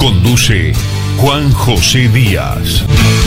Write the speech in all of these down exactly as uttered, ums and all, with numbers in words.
Conduce Juan José Díaz.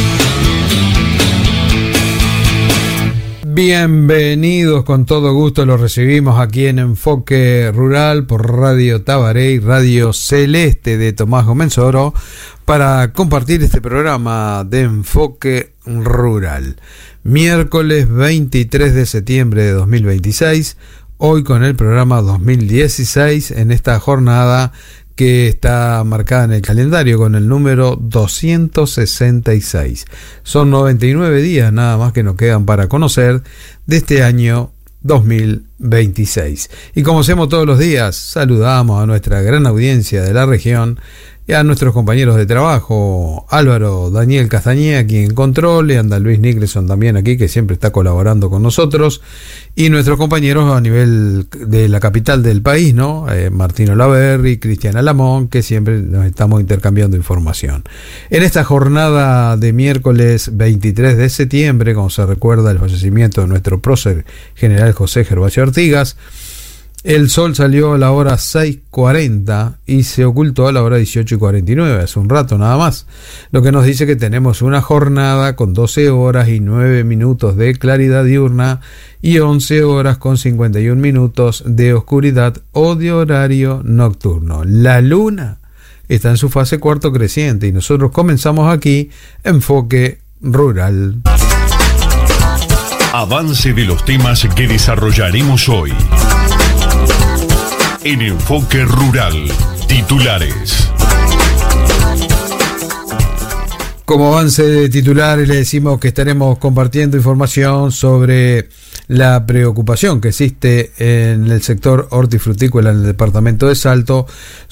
Bienvenidos, con todo gusto los recibimos aquí en Enfoque Rural por Radio Tabaré y Radio Celeste de Tomás Gómez Oro para compartir este programa de Enfoque Rural. Miércoles veintitrés de septiembre de dos mil veintiséis, hoy con el programa dos mil dieciséis en esta jornada que está marcada en el calendario con el número doscientos sesenta y seis. Son noventa y nueve días nada más que nos quedan para conocer de este año dos mil veintiséis. Y como hacemos todos los días, saludamos a nuestra gran audiencia de la región y a nuestros compañeros de trabajo, Álvaro Daniel Castañeda aquí en control, y anda Luis Nicholson también aquí, que siempre está colaborando con nosotros, y nuestros compañeros a nivel de la capital del país, ¿no? Eh, Martín Olaverri, Cristian Alamón, que siempre nos estamos intercambiando información. En esta jornada de miércoles veintitrés de septiembre, como se recuerda el fallecimiento de nuestro prócer general José Gervasio Artigas, el sol salió a la hora seis cuarenta y se ocultó a la hora dieciocho cuarenta y nueve, hace un rato nada más, lo que nos dice que tenemos una jornada con doce horas y nueve minutos de claridad diurna y once horas con cincuenta y un minutos de oscuridad o de horario nocturno. La luna está en su fase cuarto creciente y nosotros comenzamos aquí Enfoque Rural. Avance de los temas que desarrollaremos hoy. En Enfoque Rural, titulares. Como avance de titulares le decimos que estaremos compartiendo información sobre la preocupación que existe en el sector hortifrutícola en el departamento de Salto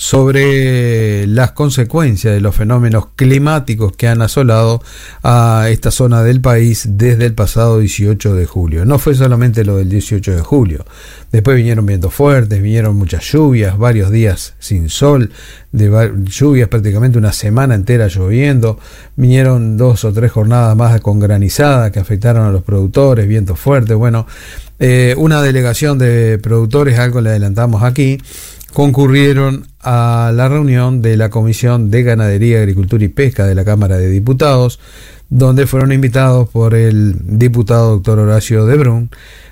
sobre las consecuencias de los fenómenos climáticos que han asolado a esta zona del país desde el pasado dieciocho de julio. No fue solamente lo del dieciocho de julio, después vinieron vientos fuertes, vinieron muchas lluvias, varios días sin sol, de lluvias prácticamente una semana entera lloviendo, vinieron dos o tres jornadas más con granizada que afectaron a los productores, vientos fuertes. Bueno, eh, una delegación de productores, algo le adelantamos aquí, concurrieron a la reunión de la Comisión de Ganadería, Agricultura y Pesca de la Cámara de Diputados, donde fueron invitados por el diputado doctor Horacio de Brun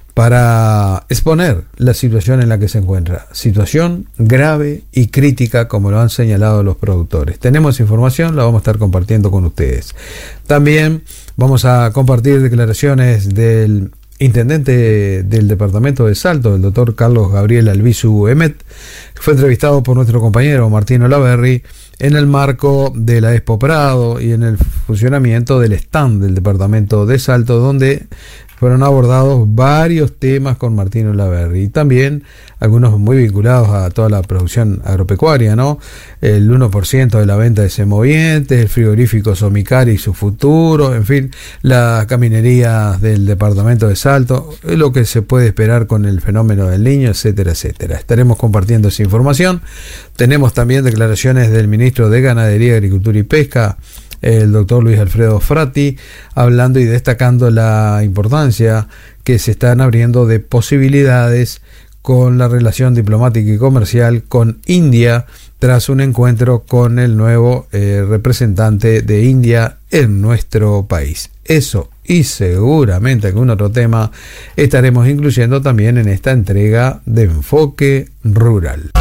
para exponer la situación en la que se encuentra. Situación grave y crítica, como lo han señalado los productores. Tenemos información, la vamos a estar compartiendo con ustedes. También vamos a compartir declaraciones del intendente del departamento de Salto, el doctor Carlos Gabriel Albizu Emet, que fue entrevistado por nuestro compañero Martín Olaverri en el marco de la Expo Prado y en el funcionamiento del stand del departamento de Salto, donde fueron abordados varios temas con Martín Olaverri y también algunos muy vinculados a toda la producción agropecuaria, ¿no? El uno por ciento de la venta de semovientes, el frigorífico Somicari y su futuro, en fin, la caminería del departamento de Salto, lo que se puede esperar con el fenómeno del Niño, etcétera, etcétera. Estaremos compartiendo esa información. Tenemos también declaraciones del ministro de Ganadería, Agricultura y Pesca, el doctor Luis Alfredo Frati, hablando y destacando la importancia que se están abriendo de posibilidades con la relación diplomática y comercial con India tras un encuentro con el nuevo eh, representante de India en nuestro país. Eso y seguramente algún otro tema estaremos incluyendo también en esta entrega de Enfoque Rural.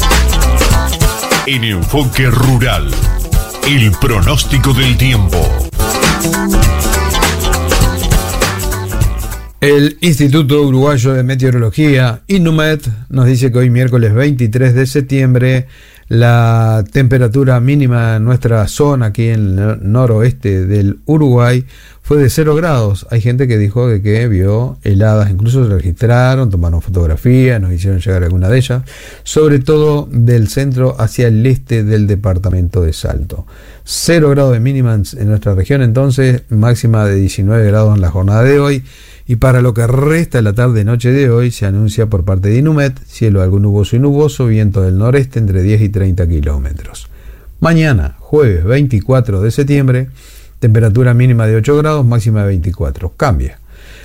En Enfoque Rural, el pronóstico del tiempo. El Instituto Uruguayo de Meteorología, INUMET, nos dice que hoy miércoles veintitrés de septiembre la temperatura mínima en nuestra zona, aquí en el noroeste del Uruguay, fue de cero grados. Hay gente que dijo que, que vio heladas, incluso se registraron, tomaron fotografías, nos hicieron llegar alguna de ellas, sobre todo del centro hacia el este del departamento de Salto. Cero grados de mínima en, en nuestra región, entonces máxima de diecinueve grados en la jornada de hoy. Y para lo que resta de la tarde-noche de hoy se anuncia por parte de INUMET cielo algo nuboso y nuboso, viento del noreste entre diez y treinta kilómetros. Mañana, jueves veinticuatro de septiembre, temperatura mínima de ocho grados, máxima de veinticuatro. Cambia.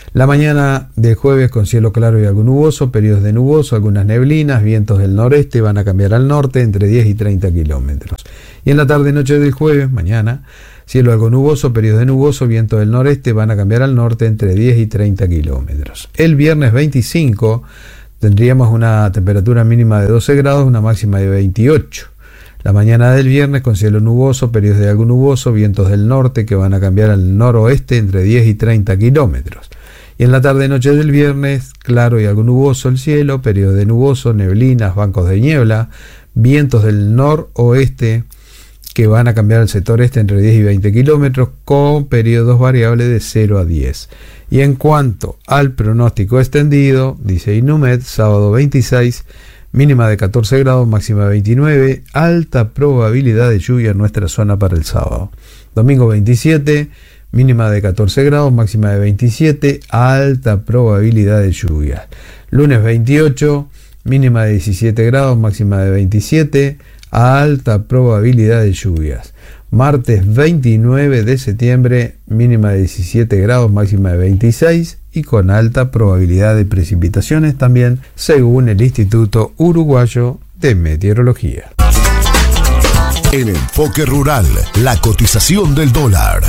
La mañana del jueves con cielo claro y algo nuboso, periodos de nuboso, algunas neblinas, vientos del noreste van a cambiar al norte entre diez y treinta kilómetros. Y en la tarde noche del jueves, mañana, cielo algo nuboso, periodos de nuboso, vientos del noreste van a cambiar al norte entre diez y treinta kilómetros. El viernes veinticinco tendríamos una temperatura mínima de doce grados, una máxima de veintiocho. La mañana del viernes con cielo nuboso, periodos de algo nuboso, vientos del norte que van a cambiar al noroeste entre diez y treinta kilómetros. Y en la tarde-noche del viernes, claro y algo nuboso el cielo, periodo de nuboso, neblinas, bancos de niebla, vientos del noroeste que van a cambiar al sector este entre diez y veinte kilómetros, con periodos variables de cero a diez. Y en cuanto al pronóstico extendido, dice Inumet, sábado veintiséis, mínima de catorce grados, máxima de veintinueve, alta probabilidad de lluvia en nuestra zona para el sábado. Domingo veintisiete, mínima de catorce grados, máxima de veintisiete, alta probabilidad de lluvia. Lunes veintiocho, mínima de diecisiete grados, máxima de veintisiete, alta probabilidad de lluvias. Martes veintinueve de septiembre, mínima de diecisiete grados, máxima de veintiséis y con alta probabilidad de precipitaciones también, según el Instituto Uruguayo de Meteorología. En Enfoque Rural, la cotización del dólar.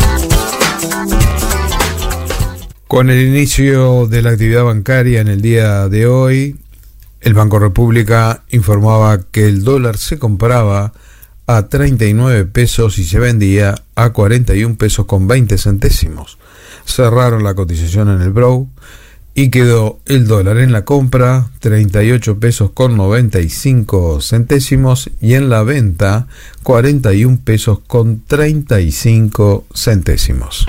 Con el inicio de la actividad bancaria en el día de hoy, el Banco República informaba que el dólar se compraba a treinta y nueve pesos y se vendía a cuarenta y un pesos con veinte centésimos. Cerraron la cotización en el Brow y quedó el dólar en la compra treinta y ocho pesos con noventa y cinco centésimos y en la venta cuarenta y un pesos con treinta y cinco centésimos.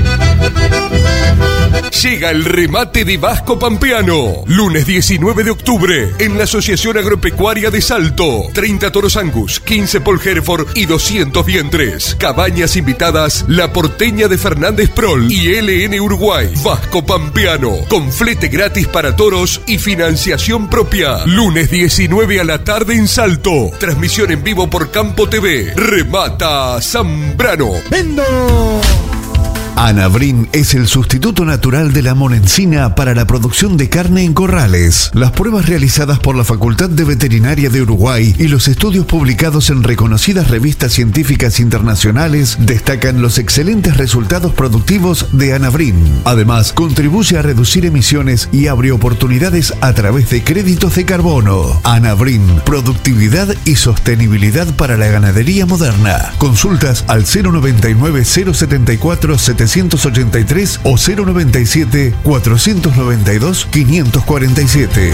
Llega el remate de Vasco Pampeano. Lunes diecinueve de octubre en la Asociación Agropecuaria de Salto. treinta toros Angus, quince Paul Hereford y doscientos vientres. Cabañas invitadas La Porteña de Fernández Prol y L N Uruguay. Vasco Pampeano, con flete gratis para toros y financiación propia. Lunes diecinueve a la tarde en Salto. Transmisión en vivo por Campo T V. Remata Zambrano. ¡Vendo! Anavrin es el sustituto natural de la monencina para la producción de carne en corrales. Las pruebas realizadas por la Facultad de Veterinaria de Uruguay y los estudios publicados en reconocidas revistas científicas internacionales destacan los excelentes resultados productivos de Anavrin. Además, contribuye a reducir emisiones y abre oportunidades a través de créditos de carbono. Anavrin, productividad y sostenibilidad para la ganadería moderna. Consultas al cero noventa y nueve, cero setenta y cuatro, setecientos ochenta y tres o cero noventa y siete, cuatrocientos noventa y dos, quinientos cuarenta y siete.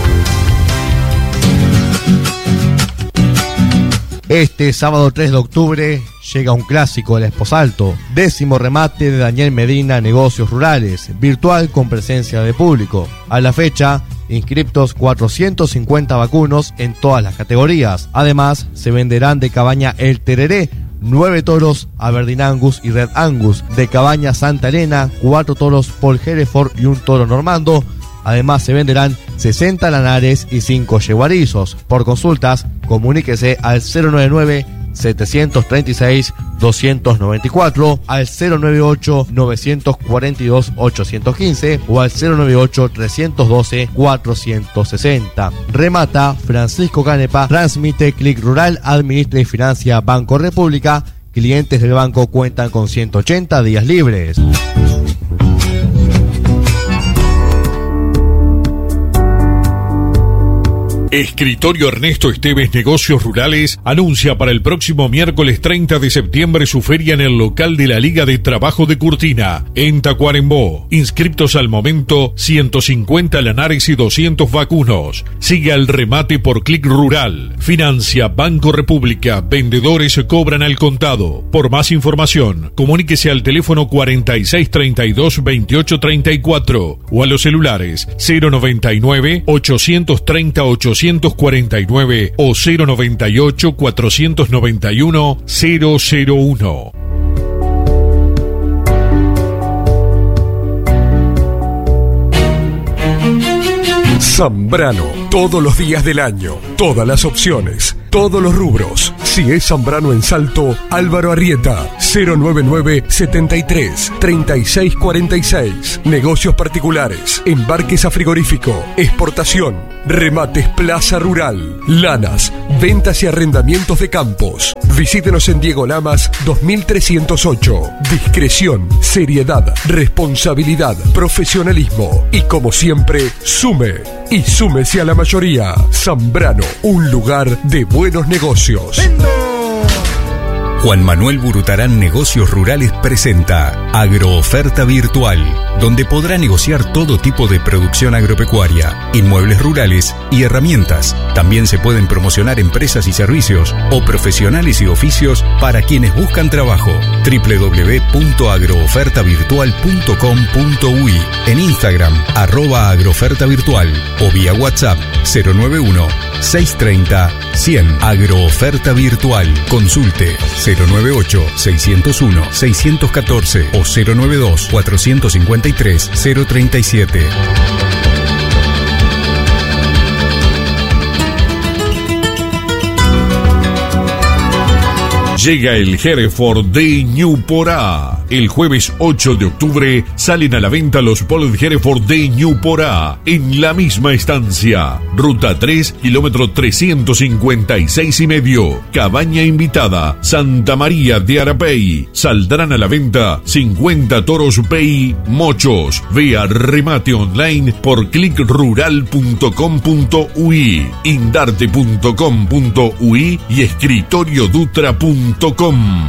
Este sábado tres de octubre llega un clásico del Esposalto, décimo remate de Daniel Medina Negocios Rurales, virtual con presencia de público. A la fecha, inscriptos cuatrocientos cincuenta vacunos en todas las categorías. Además, se venderán de cabaña El Tereré, nueve toros Aberdeen Angus y Red Angus, de cabaña Santa Elena, cuatro toros Paul Hereford y un toro normando. Además se venderán sesenta lanares y cinco yeguarizos. Por consultas, comuníquese al cero noventa y nueve, setecientos treinta y seis, doscientos noventa y cuatro, al cero noventa y ocho, novecientos cuarenta y dos, ochocientos quince o al cero noventa y ocho, trescientos doce, cuatrocientos sesenta. Remata Francisco Canepa, transmite Clic Rural, administra y financia Banco República. Clientes del banco cuentan con ciento ochenta días libres. Escritorio Ernesto Esteves Negocios Rurales anuncia para el próximo miércoles treinta de septiembre su feria en el local de la Liga de Trabajo de Curtina, en Tacuarembó. Inscriptos al momento, ciento cincuenta lanares y doscientos vacunos. Sigue al remate por Clic Rural. Financia Banco República. Vendedores cobran al contado. Por más información, comuníquese al teléfono cuarenta y seis treinta y dos, veintiocho treinta y cuatro o a los celulares cero noventa y nueve, ochocientos treinta, ochocientos cuarenta y nueve o cero noventa y ocho, cuatrocientos noventa y uno, cero cero uno. Zambrano, Todos los días del año, todas las opciones, todos los rubros. Si es Zambrano en Salto, Álvaro Arrieta, cero nueve nueve, setenta y tres, treinta y seis cuarenta y seis. Negocios particulares, embarques a frigorífico, exportación, remates Plaza Rural, lanas, ventas y arrendamientos de campos. Visítenos en Diego Lamas dos mil trescientos ocho. Discreción, seriedad, responsabilidad, profesionalismo y, como siempre, sume y súmese a la mayoría. Zambrano, un lugar de buenos negocios. Juan Manuel Burutarán Negocios Rurales presenta Agrooferta Virtual, donde podrá negociar todo tipo de producción agropecuaria, inmuebles rurales y herramientas. También se pueden promocionar empresas y servicios o profesionales y oficios para quienes buscan trabajo. doble u doble u doble u punto agrooferta virtual punto com punto u i, en Instagram arroba agrooferta virtual o vía WhatsApp cero nueve uno, seis tres cero, cien. Agrooferta Virtual. Consulte cero nueve ocho, seis cero uno, seis uno cuatro o cero nueve dos, cuatro cinco tres, cero tres siete. Llega el Hereford de Ñuporá. El jueves ocho de octubre salen a la venta los Paul Hereford de Ñuporá en la misma estancia. Ruta tres, kilómetro trescientos cincuenta y seis y medio. Cabaña invitada, Santa María de Arapey. Saldrán a la venta cincuenta toros Pei Mochos. Vea remate online por clic rural punto com punto u i, indarte punto com punto u i y escritorio dutra punto com.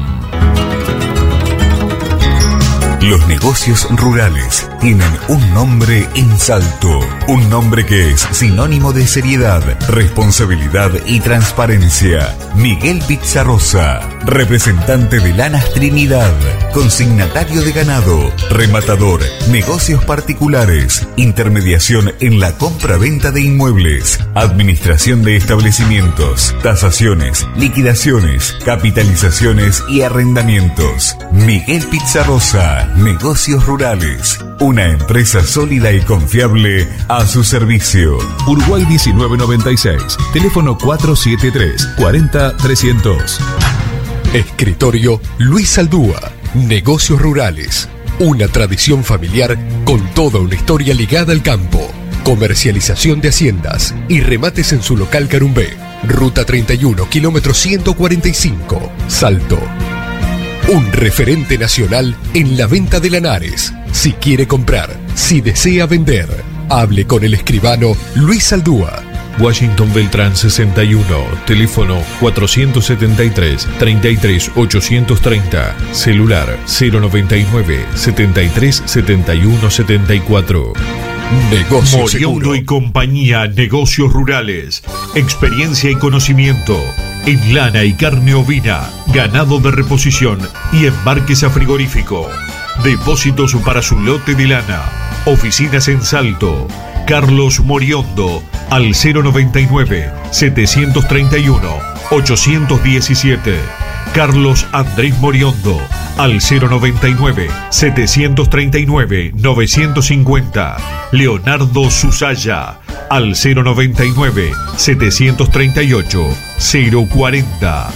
Los negocios rurales tienen un nombre en Salto, un nombre que es sinónimo de seriedad, responsabilidad y transparencia. Miguel Pizarrosa, representante de Lanas Trinidad, consignatario de ganado, rematador, negocios particulares, intermediación en la compra-venta de inmuebles, administración de establecimientos, tasaciones, liquidaciones, capitalizaciones y arrendamientos. Miguel Pizarrosa, Negocios Rurales, una empresa sólida y confiable a su servicio. Uruguay diecinueve noventa y seis, teléfono cuatro siete tres, cuarenta, trescientos. Escritorio Luis Aldúa, Negocios Rurales, una tradición familiar con toda una historia ligada al campo. Comercialización de haciendas y remates en su local Carumbé, ruta treinta y uno, kilómetro ciento cuarenta y cinco, Salto. Un referente nacional en la venta de lanares. Si quiere comprar, si desea vender, hable con el escribano Luis Aldúa. Washington Beltrán sesenta y uno, teléfono cuatrocientos setenta y tres, treinta y tres, ochocientos treinta, celular cero noventa y nueve, setenta y tres, setenta y uno, setenta y cuatro. Negocios Moriondo y compañía, Negocios Rurales, experiencia y conocimiento en lana y carne ovina, ganado de reposición y embarques a frigorífico. Depósitos para su lote de lana. Oficinas en Salto. Carlos Moriondo al cero noventa y nueve, setecientos treinta y uno, ochocientos diecisiete. Carlos Andrés Moriondo al cero noventa y nueve, setecientos treinta y nueve, novecientos cincuenta. Leonardo Susaya al cero noventa y nueve, setecientos treinta y ocho, cero cuarenta.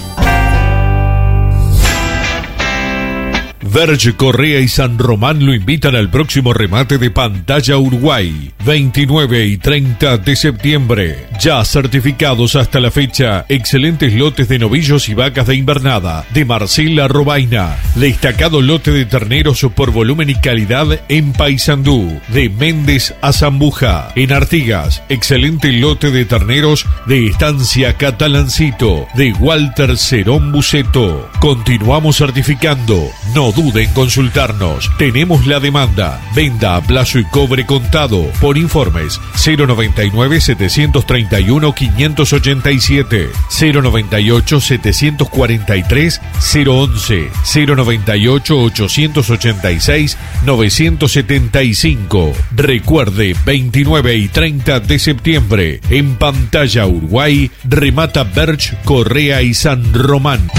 Verge Correa y San Román lo invitan al próximo remate de Pantalla Uruguay, veintinueve y treinta de septiembre. Ya certificados hasta la fecha, excelentes lotes de novillos y vacas de invernada de Marcela Robaina. Destacado lote de terneros por volumen y calidad en Paysandú, de Méndez a Zambuja. En Artigas, excelente lote de terneros de Estancia Catalancito, de Walter Cerón Buceto. Continuamos certificando. No dude en consultarnos. Tenemos la demanda. Venda a plazo y cobre contado. Por informes cero noventa y nueve, setecientos treinta y uno, quinientos ochenta y siete, cero noventa y ocho, setecientos cuarenta y tres, cero once, cero noventa y ocho, ochocientos ochenta y seis, novecientos setenta y cinco. Recuerde, veintinueve y treinta de septiembre en Pantalla Uruguay remata Verge Correa y San Román.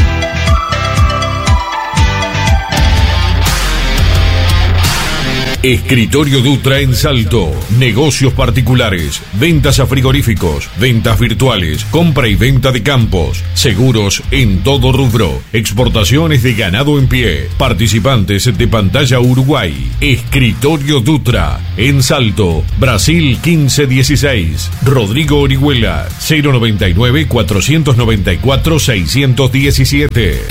Escritorio Dutra en Salto. Negocios particulares, ventas a frigoríficos, ventas virtuales, compra y venta de campos, seguros en todo rubro, exportaciones de ganado en pie, participantes de Pantalla Uruguay. Escritorio Dutra en Salto, Brasil quince dieciséis. Rodrigo Orihuela, cero noventa y nueve, cuatrocientos noventa y cuatro, seiscientos diecisiete.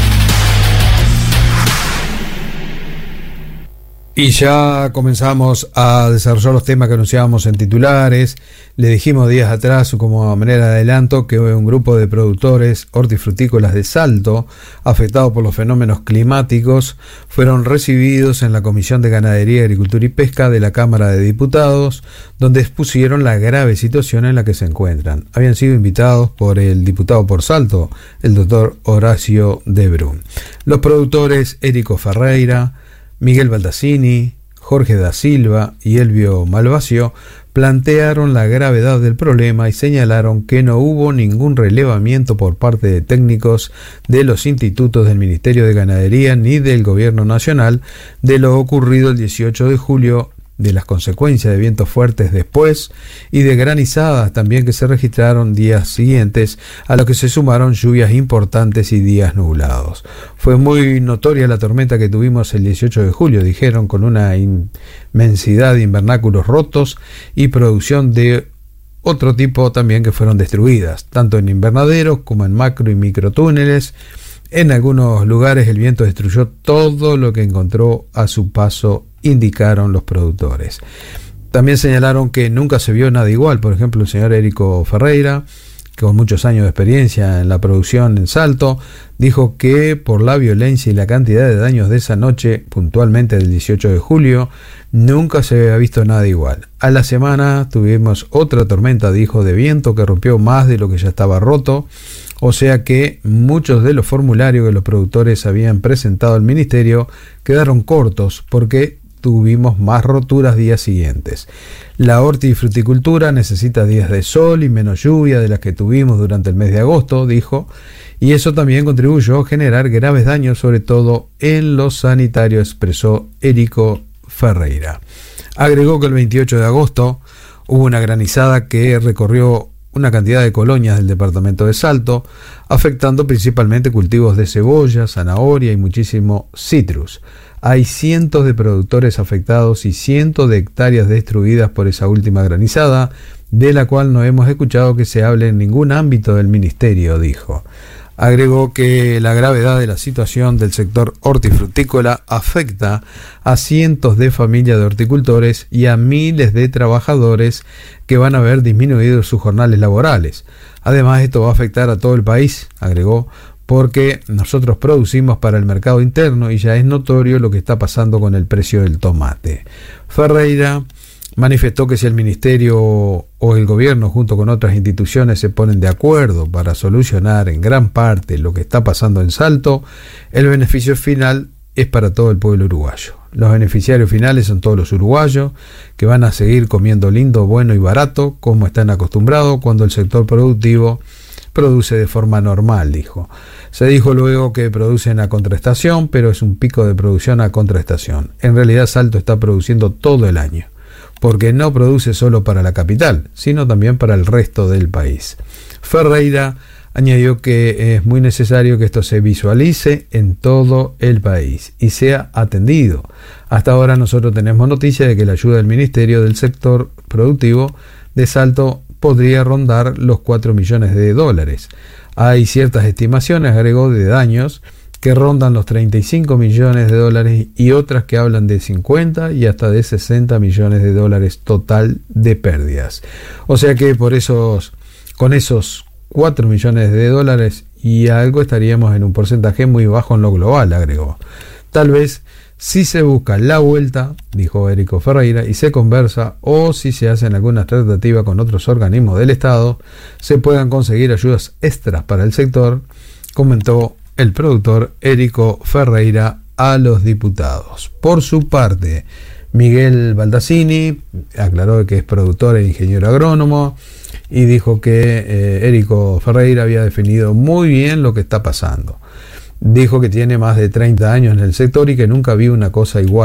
Y ya comenzamos a desarrollar los temas que anunciábamos en titulares. Le dijimos días atrás, como manera de adelanto, que un grupo de productores hortifrutícolas de Salto, afectados por los fenómenos climáticos, fueron recibidos en la Comisión de Ganadería, Agricultura y Pesca de la Cámara de Diputados, donde expusieron la grave situación en la que se encuentran. Habían sido invitados por el diputado por Salto, el doctor Horacio de Brun. Los productores Érico Ferreira, Miguel Baldassini, Jorge da Silva y Elvio Malvasio plantearon la gravedad del problema y señalaron que no hubo ningún relevamiento por parte de técnicos de los institutos del Ministerio de Ganadería ni del Gobierno Nacional de lo ocurrido el dieciocho de julio, de las consecuencias de vientos fuertes después y de granizadas también que se registraron días siguientes, a lo que se sumaron lluvias importantes y días nublados. Fue muy notoria la tormenta que tuvimos el dieciocho de julio, dijeron, con una inmensidad de invernáculos rotos y producción de otro tipo también que fueron destruidas, tanto en invernaderos como en macro y microtúneles. En algunos lugares el viento destruyó todo lo que encontró a su paso, indicaron los productores. También señalaron que nunca se vio nada igual. Por ejemplo, el señor Érico Ferreira, que con muchos años de experiencia en la producción en Salto, dijo que por la violencia y la cantidad de daños de esa noche, puntualmente del dieciocho de julio, nunca se había visto nada igual. A la semana tuvimos otra tormenta, dijo, de viento que rompió más de lo que ya estaba roto. O sea que muchos de los formularios que los productores habían presentado al ministerio quedaron cortos porque tuvimos más roturas días siguientes. La hortifruticultura necesita días de sol y menos lluvia de las que tuvimos durante el mes de agosto, dijo, y eso también contribuyó a generar graves daños, sobre todo en lo sanitario, expresó Érico Ferreira. Agregó que el veintiocho de agosto hubo una granizada que recorrió una cantidad de colonias del departamento de Salto, afectando principalmente cultivos de cebolla, zanahoria y muchísimo citrus. Hay cientos de productores afectados y cientos de hectáreas destruidas por esa última granizada, de la cual no hemos escuchado que se hable en ningún ámbito del ministerio, dijo. Agregó que la gravedad de la situación del sector hortifrutícola afecta a cientos de familias de horticultores y a miles de trabajadores que van a ver disminuidos sus jornales laborales. Además, esto va a afectar a todo el país, agregó, porque nosotros producimos para el mercado interno y ya es notorio lo que está pasando con el precio del tomate. Ferreira manifestó que si el ministerio o el gobierno junto con otras instituciones se ponen de acuerdo para solucionar en gran parte lo que está pasando en Salto, el beneficio final es para todo el pueblo uruguayo. Los beneficiarios finales son todos los uruguayos que van a seguir comiendo lindo, bueno y barato como están acostumbrados cuando el sector productivo produce de forma normal, dijo. Se dijo luego que producen a contraestación, pero es un pico de producción a contraestación. En realidad Salto está produciendo todo el año, porque no produce solo para la capital, sino también para el resto del país. Ferreira añadió que es muy necesario que esto se visualice en todo el país y sea atendido. Hasta ahora nosotros tenemos noticia de que la ayuda del Ministerio del Sector Productivo de Salto podría rondar los cuatro millones de dólares. Hay ciertas estimaciones, agregó, de daños que rondan los treinta y cinco millones de dólares y otras que hablan de cincuenta y hasta de sesenta millones de dólares total de pérdidas. O sea que por esos, con esos cuatro millones de dólares y algo estaríamos en un porcentaje muy bajo en lo global, agregó. Tal vez si se busca la vuelta, dijo Érico Ferreira, y se conversa o si se hacen algunas tratativas con otros organismos del Estado, se puedan conseguir ayudas extras para el sector, comentó el productor Érico Ferreira a los diputados. Por su parte, Miguel Baldassini aclaró que es productor e ingeniero agrónomo y dijo que eh, Érico Ferreira había definido muy bien lo que está pasando. Dijo que tiene más de treinta años en el sector y que nunca vio una cosa igual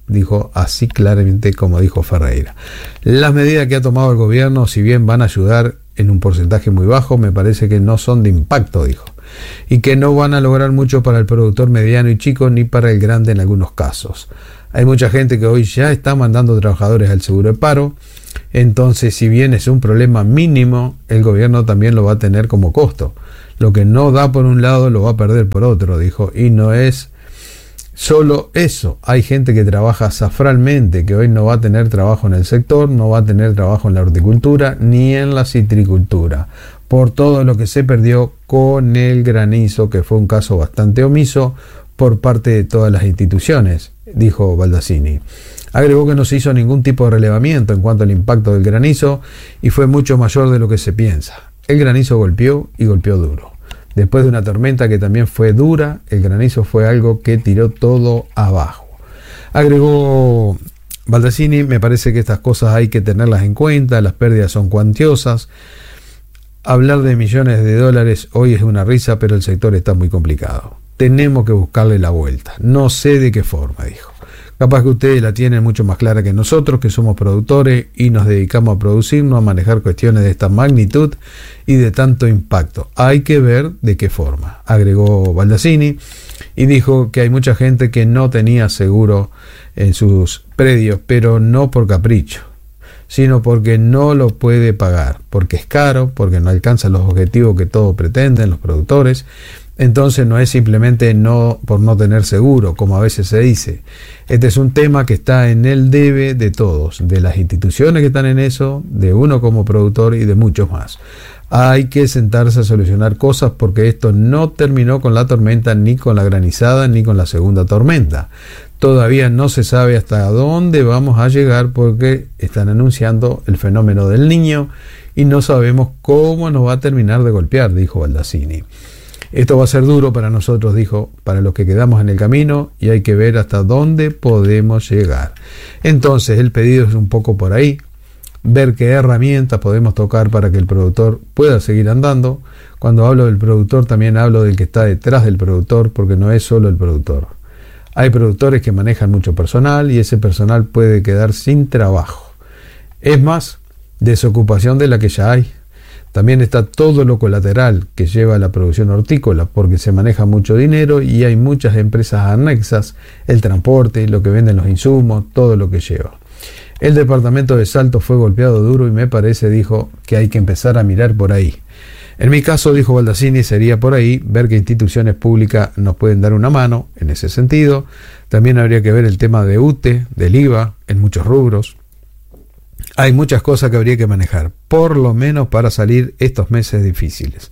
dijo así claramente como dijo Ferreira. Las medidas que ha tomado el gobierno, si bien van a ayudar en un porcentaje muy bajo, me parece que no son de impacto, dijo, y que no van a lograr mucho para el productor mediano y chico ni para el grande en algunos casos. Hay mucha gente que hoy ya está mandando trabajadores al seguro de paro, entonces si bien es un problema mínimo, el gobierno también lo va a tener como costo. Lo que no da por un lado lo va a perder por otro, dijo, y no es solo eso. Hay gente que trabaja zafralmente, que hoy no va a tener trabajo en el sector, no va a tener trabajo en la horticultura ni en la citricultura, por todo lo que se perdió con el granizo, que fue un caso bastante omiso por parte de todas las instituciones, dijo Baldassini. Agregó que no se hizo ningún tipo de relevamiento en cuanto al impacto del granizo y fue mucho mayor de lo que se piensa. El granizo golpeó y golpeó duro. Después de una tormenta que también fue dura, el granizo fue algo que tiró todo abajo. Agregó Baldassini, me parece que estas cosas hay que tenerlas en cuenta, las pérdidas son cuantiosas. Hablar de millones de dólares hoy es una risa, pero el sector está muy complicado. Tenemos que buscarle la vuelta. No sé de qué forma, dijo. Capaz que ustedes la tienen mucho más clara que nosotros, que somos productores y nos dedicamos a producir, no a manejar cuestiones de esta magnitud y de tanto impacto. Hay que ver de qué forma, agregó Baldassini, y dijo que hay mucha gente que no tenía seguro en sus predios, pero no por capricho, sino porque no lo puede pagar, porque es caro, porque no alcanza los objetivos que todos pretenden los productores. Entonces no es simplemente no por no tener seguro, como a veces se dice. Este es un tema que está en el debe de todos, de las instituciones que están en eso, de uno como productor y de muchos más. Hay que sentarse a solucionar cosas porque esto no terminó con la tormenta, ni con la granizada, ni con la segunda tormenta. Todavía no se sabe hasta dónde vamos a llegar porque están anunciando el fenómeno del Niño y no sabemos cómo nos va a terminar de golpear, dijo Baldassini. Esto va a ser duro para nosotros, dijo, para los que quedamos en el camino, y hay que ver hasta dónde podemos llegar. Entonces el pedido es un poco por ahí, ver qué herramientas podemos tocar para que el productor pueda seguir andando. Cuando hablo del productor también hablo del que está detrás del productor, porque no es solo el productor. Hay productores que manejan mucho personal y ese personal puede quedar sin trabajo. Es más, desocupación de la que ya hay. También está todo lo colateral que lleva a la producción hortícola, porque se maneja mucho dinero y hay muchas empresas anexas, el transporte, lo que venden los insumos, todo lo que lleva. El departamento de Salto fue golpeado duro y me parece, dijo, que hay que empezar a mirar por ahí. En mi caso, dijo Baldassini, sería por ahí ver qué instituciones públicas nos pueden dar una mano en ese sentido. También habría que ver el tema de U T E, del I V A, en muchos rubros. Hay muchas cosas que habría que manejar, por lo menos para salir estos meses difíciles.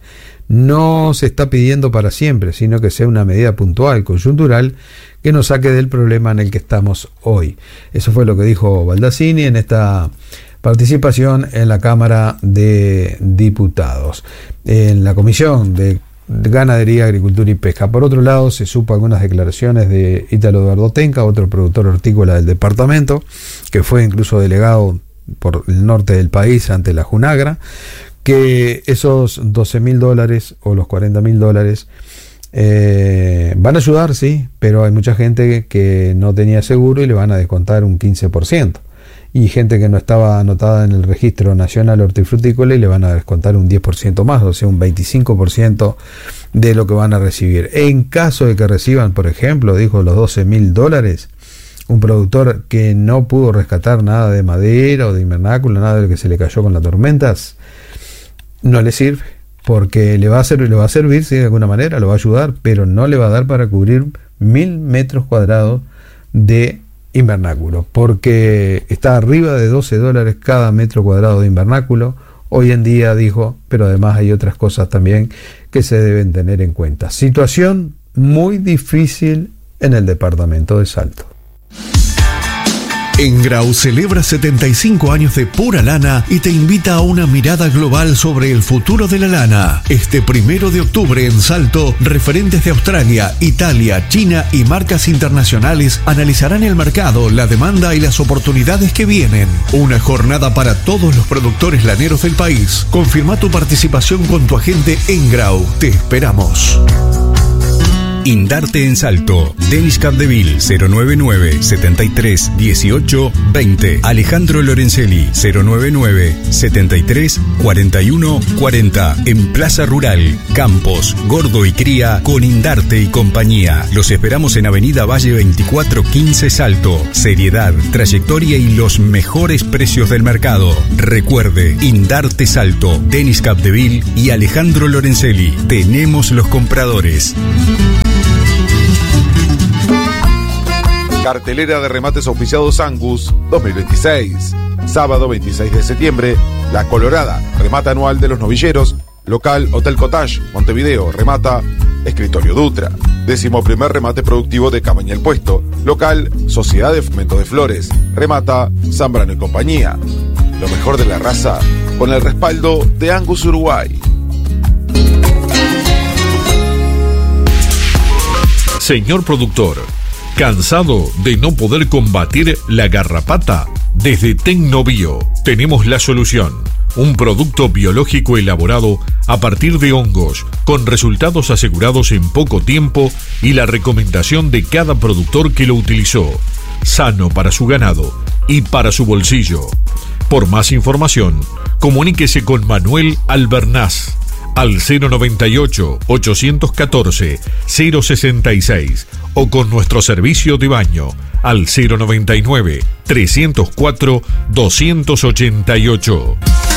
No se está pidiendo para siempre, sino que sea una medida puntual, coyuntural, que nos saque del problema en el que estamos hoy. Eso fue lo que dijo Baldassini en esta participación en la Cámara de Diputados, en la Comisión de Ganadería, Agricultura y Pesca. Por otro lado, se supo algunas declaraciones de Ítalo Eduardo Tenca, otro productor hortícola del departamento, que fue incluso delegado por el norte del país ante la Junagra, que esos doce mil dólares o los cuarenta mil dólares eh, van a ayudar, sí, pero hay mucha gente que no tenía seguro y le van a descontar un quince por ciento. Y gente que no estaba anotada en el Registro Nacional Hortifrutícola y le van a descontar un diez por ciento más, o sea, un veinticinco por ciento de lo que van a recibir. En caso de que reciban, por ejemplo, dijo, los doce mil dólares, un productor que no pudo rescatar nada de madera o de invernáculo, nada de lo que se le cayó con las tormentas, no le sirve, porque le va a servir, le va a servir, sí, de alguna manera, lo va a ayudar, pero no le va a dar para cubrir mil metros cuadrados de invernáculo, porque está arriba de doce dólares cada metro cuadrado de invernáculo hoy en día, dijo, pero además hay otras cosas también que se deben tener en cuenta. Situación muy difícil en el departamento de Salto. Engrau celebra setenta y cinco años de pura lana y te invita a una mirada global sobre el futuro de la lana. Este primero de octubre en Salto, referentes de Australia, Italia, China y marcas internacionales analizarán el mercado, la demanda y las oportunidades que vienen. Una jornada para todos los productores laneros del país. Confirma tu participación con tu agente Engrau. Te esperamos. Indarte en Salto. Denis Capdeville cero noventa y nueve, setenta y tres, dieciocho, veinte. Alejandro Lorenzelli cero noventa y nueve, setenta y tres, cuarenta y uno, cuarenta. En Plaza Rural, Campos, Gordo y Cría con Indarte y compañía. Los esperamos en Avenida Valle veinticuatro quince Salto. Seriedad, trayectoria y los mejores precios del mercado. Recuerde, Indarte Salto, Denis Capdeville y Alejandro Lorenzelli. Tenemos los compradores. Cartelera de remates auspiciados Angus dos mil veintiséis. Sábado veintiséis de septiembre, La Colorada, remata anual de los novilleros. Local Hotel Cottage, Montevideo, remata Escritorio Dutra. Décimo primer remate productivo de Cabaña El Puesto. Local Sociedad de Fomento de Flores, remata Zambrano y compañía. Lo mejor de la raza con el respaldo de Angus Uruguay. Señor productor, ¿cansado de no poder combatir la garrapata? Desde Tecnobio tenemos la solución. Un producto biológico elaborado a partir de hongos, con resultados asegurados en poco tiempo y la recomendación de cada productor que lo utilizó. Sano para su ganado y para su bolsillo. Por más información, comuníquese con Manuel Albernaz al cero noventa y ocho, ochocientos catorce, cero sesenta y seis o con nuestro servicio de baño al cero noventa y nueve, trescientos cuatro, doscientos ochenta y ocho.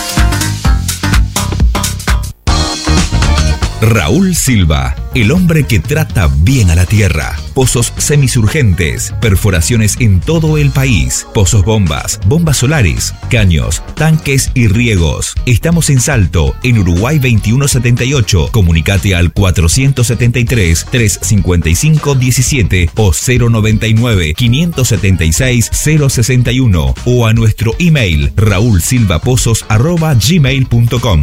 Raúl Silva, el hombre que trata bien a la tierra. Pozos semisurgentes, perforaciones en todo el país, pozos bombas, bombas solares, caños, tanques y riegos. Estamos en Salto, en Uruguay veintiuno setenta y ocho. Comunicate al cuatrocientos setenta y tres, trescientos cincuenta y cinco, diecisiete o cero noventa y nueve, quinientos setenta y seis, cero sesenta y uno o a nuestro email raulsilvapozos arroba gmail punto com.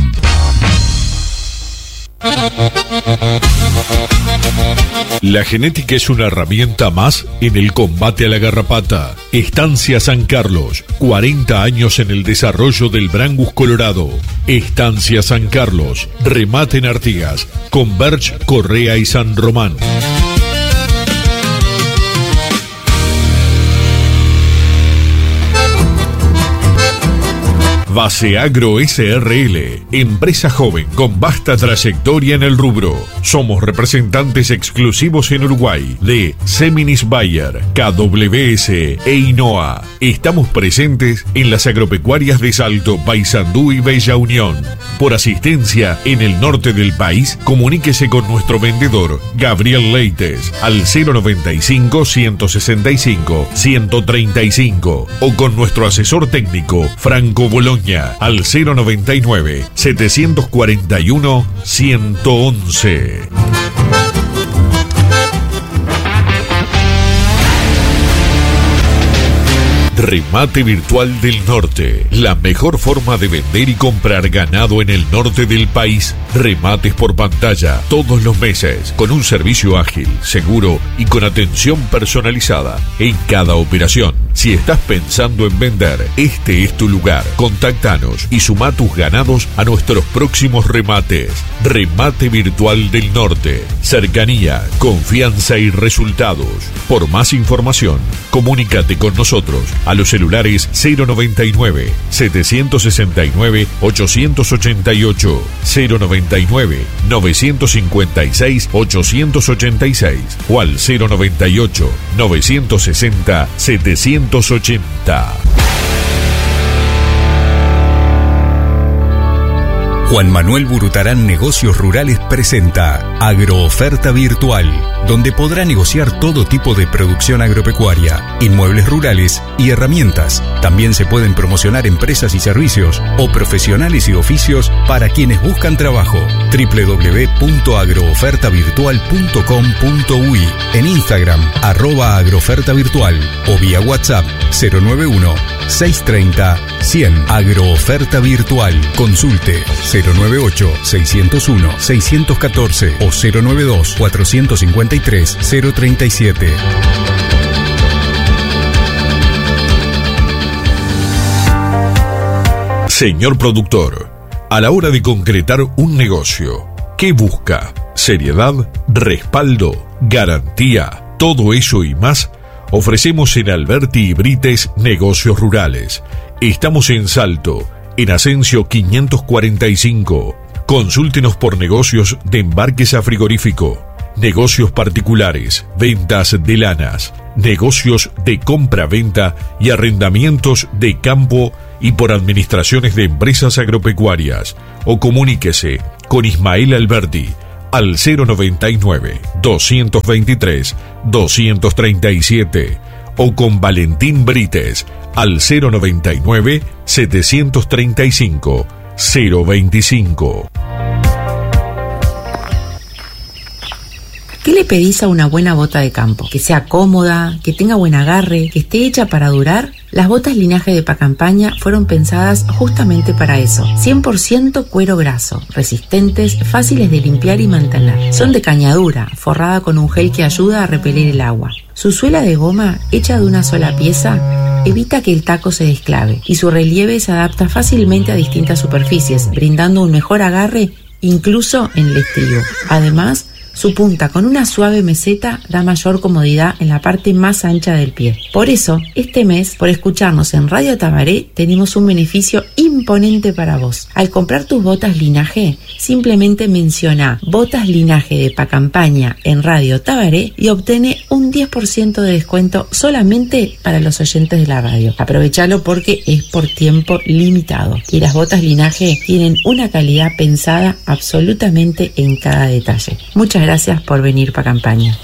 La genética es una herramienta más en el combate a la garrapata. Estancia San Carlos, cuarenta años en el desarrollo del Brangus colorado. Estancia San Carlos, remate en Artigas, Converge, Correa y San Román. Base Agro S R L, empresa joven con vasta trayectoria en el rubro. Somos representantes exclusivos en Uruguay de Seminis Bayer, K W S e Inoa. Estamos presentes en las agropecuarias de Salto, Paysandú y Bella Unión. Por asistencia en el norte del país, comuníquese con nuestro vendedor Gabriel Leites al cero noventa y cinco, ciento sesenta y cinco, ciento treinta y cinco o con nuestro asesor técnico Franco Boloña al cero noventa y nueve, setecientos cuarenta y uno, ciento once. Remate Virtual del Norte, la mejor forma de vender y comprar ganado en el norte del país. Remates por pantalla todos los meses, con un servicio ágil, seguro y con atención personalizada en cada operación. Si estás pensando en vender, este es tu lugar. Contáctanos y suma tus ganados a nuestros próximos remates. Remate Virtual del Norte, cercanía, confianza y resultados. Por más información, comunícate con nosotros a los celulares cero noventa y nueve, setecientos sesenta y nueve, ochocientos ochenta y ocho, cero noventa y nueve, novecientos cincuenta y seis, ochocientos ochenta y seis o al cero noventa y ocho, novecientos sesenta, setecientos ochenta. Juan Manuel Burutarán Negocios Rurales presenta Agrooferta Virtual, donde podrá negociar todo tipo de producción agropecuaria, inmuebles rurales y herramientas. También se pueden promocionar empresas y servicios o profesionales y oficios para quienes buscan trabajo. doble u doble u doble u punto agrooferta virtual punto com punto u i, en Instagram arroba agrooferta virtual o vía WhatsApp cero nueve uno, seiscientos treinta, cien. Agrooferta Virtual. Consulte cero nueve ocho, seiscientos uno, seiscientos catorce o cero nueve dos, cuatrocientos cincuenta y tres, cero treinta y siete. Señor productor, a la hora de concretar un negocio, ¿qué busca? Seriedad, respaldo, garantía, todo eso y más ofrecemos en Alberti y Brites Negocios Rurales. Estamos en Salto, en Asensio quinientos cuarenta y cinco. Consúltenos por negocios de embarques a frigorífico, negocios particulares, ventas de lanas, negocios de compra-venta y arrendamientos de campo y por administraciones de empresas agropecuarias. O comuníquese con Ismael Alberti al cero noventa y nueve, doscientos veintitrés, doscientos treinta y siete o con Valentín Brites al cero noventa y nueve, setecientos treinta y cinco, cero veinticinco. ¿Qué le pedís a una buena bota de campo? Que sea cómoda, que tenga buen agarre, que esté hecha para durar. Las botas Linaje de Pacampaña fueron pensadas justamente para eso. cien por ciento cuero graso, resistentes, fáciles de limpiar y mantener. Son de cañadura, forrada con un gel que ayuda a repeler el agua. Su suela de goma, hecha de una sola pieza, evita que el taco se desclave y su relieve se adapta fácilmente a distintas superficies, brindando un mejor agarre incluso en el estribo. Además, su punta con una suave meseta da mayor comodidad en la parte más ancha del pie. Por eso, este mes, por escucharnos en Radio Tabaré, tenemos un beneficio imponente para vos. Al comprar tus botas Linaje, simplemente menciona Botas Linaje de Pacampaña en Radio Tabaré y obtiene un diez por ciento de descuento solamente para los oyentes de la radio. Aprovechalo porque es por tiempo limitado y las botas Linaje tienen una calidad pensada absolutamente en cada detalle. Muchas gracias por venir para campaña.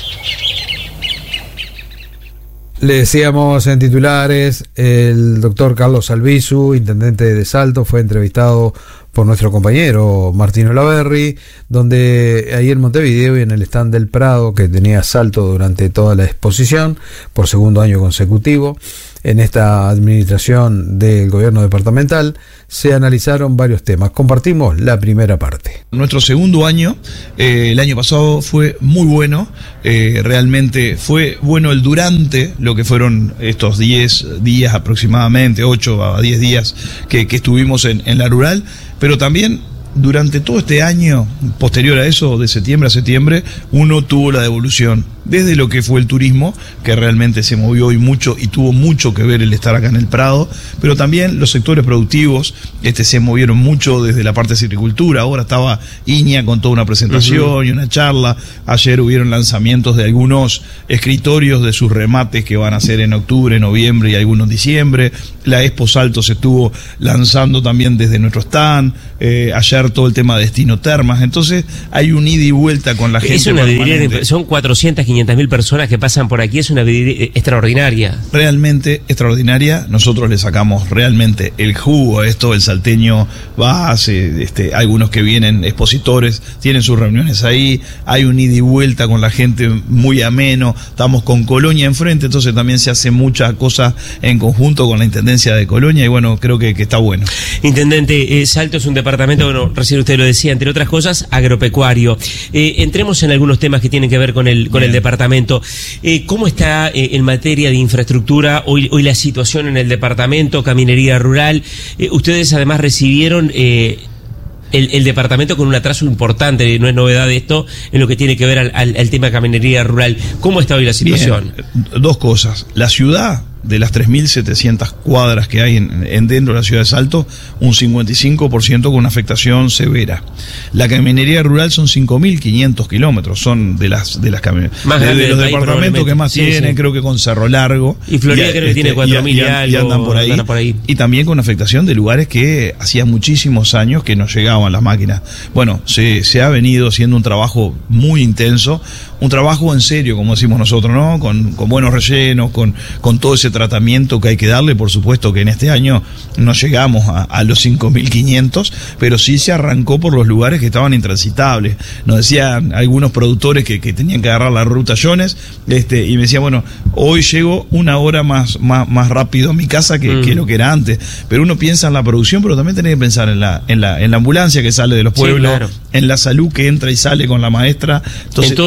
Le decíamos en titulares, el doctor Carlos Albizu, intendente de Salto, fue entrevistado por nuestro compañero Martín Olaverri, donde ahí en Montevideo y en el stand del Prado, que tenía Salto durante toda la exposición, por segundo año consecutivo, en esta administración del gobierno departamental, se analizaron varios temas. Compartimos la primera parte. Nuestro segundo año, eh, el año pasado fue muy bueno, eh, realmente fue bueno el durante, lo que fueron estos diez días aproximadamente, ocho a diez días que, que estuvimos en, en la rural, pero también durante todo este año, posterior a eso, de septiembre a septiembre, uno tuvo la devolución, desde lo que fue el turismo, que realmente se movió y mucho, y tuvo mucho que ver el estar acá en el Prado, pero también los sectores productivos este, se movieron mucho desde la parte de silvicultura. Ahora estaba Iña con toda una presentación uh-huh. y una charla. Ayer hubieron lanzamientos de algunos escritorios de sus remates que van a ser en octubre, noviembre y algunos en diciembre. La Expo Salto se estuvo lanzando también desde nuestro stand. Eh, ayer todo el tema de Destino Termas. Entonces hay un ida y vuelta con la gente. Es una vidriera, son cuatrocientas, quinientas mil personas que pasan por aquí. Es una vidriera extraordinaria. Realmente extraordinaria. Nosotros le sacamos realmente el jugo a esto. El salteño va, hace, este, algunos que vienen expositores, tienen sus reuniones ahí. Hay un ida y vuelta con la gente muy ameno. Estamos con Colonia enfrente, entonces también se hace mucha cosa en conjunto con la Intendencia de Colonia y bueno, creo que, que está bueno. Intendente, eh, Salto es un departamento, bueno, recién usted lo decía, entre otras cosas, agropecuario. Eh, entremos en algunos temas que tienen que ver con el con Bien. el departamento. Eh, ¿Cómo está eh, en materia de infraestructura hoy, hoy la situación en el departamento, caminería rural? Eh, ustedes además recibieron eh, el, el departamento con un atraso importante, no es novedad esto, en lo que tiene que ver al, al, al tema de caminería rural. ¿Cómo está hoy la situación? Bien. Dos cosas. La ciudad, de las tres mil setecientas cuadras que hay en, en dentro de la ciudad de Salto, un cincuenta y cinco por ciento con una afectación severa. La caminería rural son cinco mil quinientos kilómetros, son de las de las camionetas, de, de los departamentos que más sí, tienen, sí. creo que con Cerro Largo. Y Florida y, creo que este, tiene cuatro mil y, y, y, y andan por ahí. por ahí. Y también con afectación de lugares que hacía muchísimos años que no llegaban las máquinas. Bueno, se, se ha venido haciendo un trabajo muy intenso, un trabajo en serio, como decimos nosotros, ¿no? Con, con buenos rellenos, con, con todo ese tratamiento que hay que darle. Por supuesto que en este año no llegamos a, a los cinco mil quinientos, pero sí se arrancó por los lugares que estaban intransitables. Nos decían algunos productores que, que tenían que agarrar la ruta Jones, este, y me decían, bueno, hoy llego una hora más, más, más rápido a mi casa que, mm. que lo que era antes. Pero uno piensa en la producción, pero también tiene que pensar en la, en la, en la ambulancia que sale de los pueblos, sí, claro. en la salud que entra y sale con la maestra. Entonces, en todo, todo lo que tiene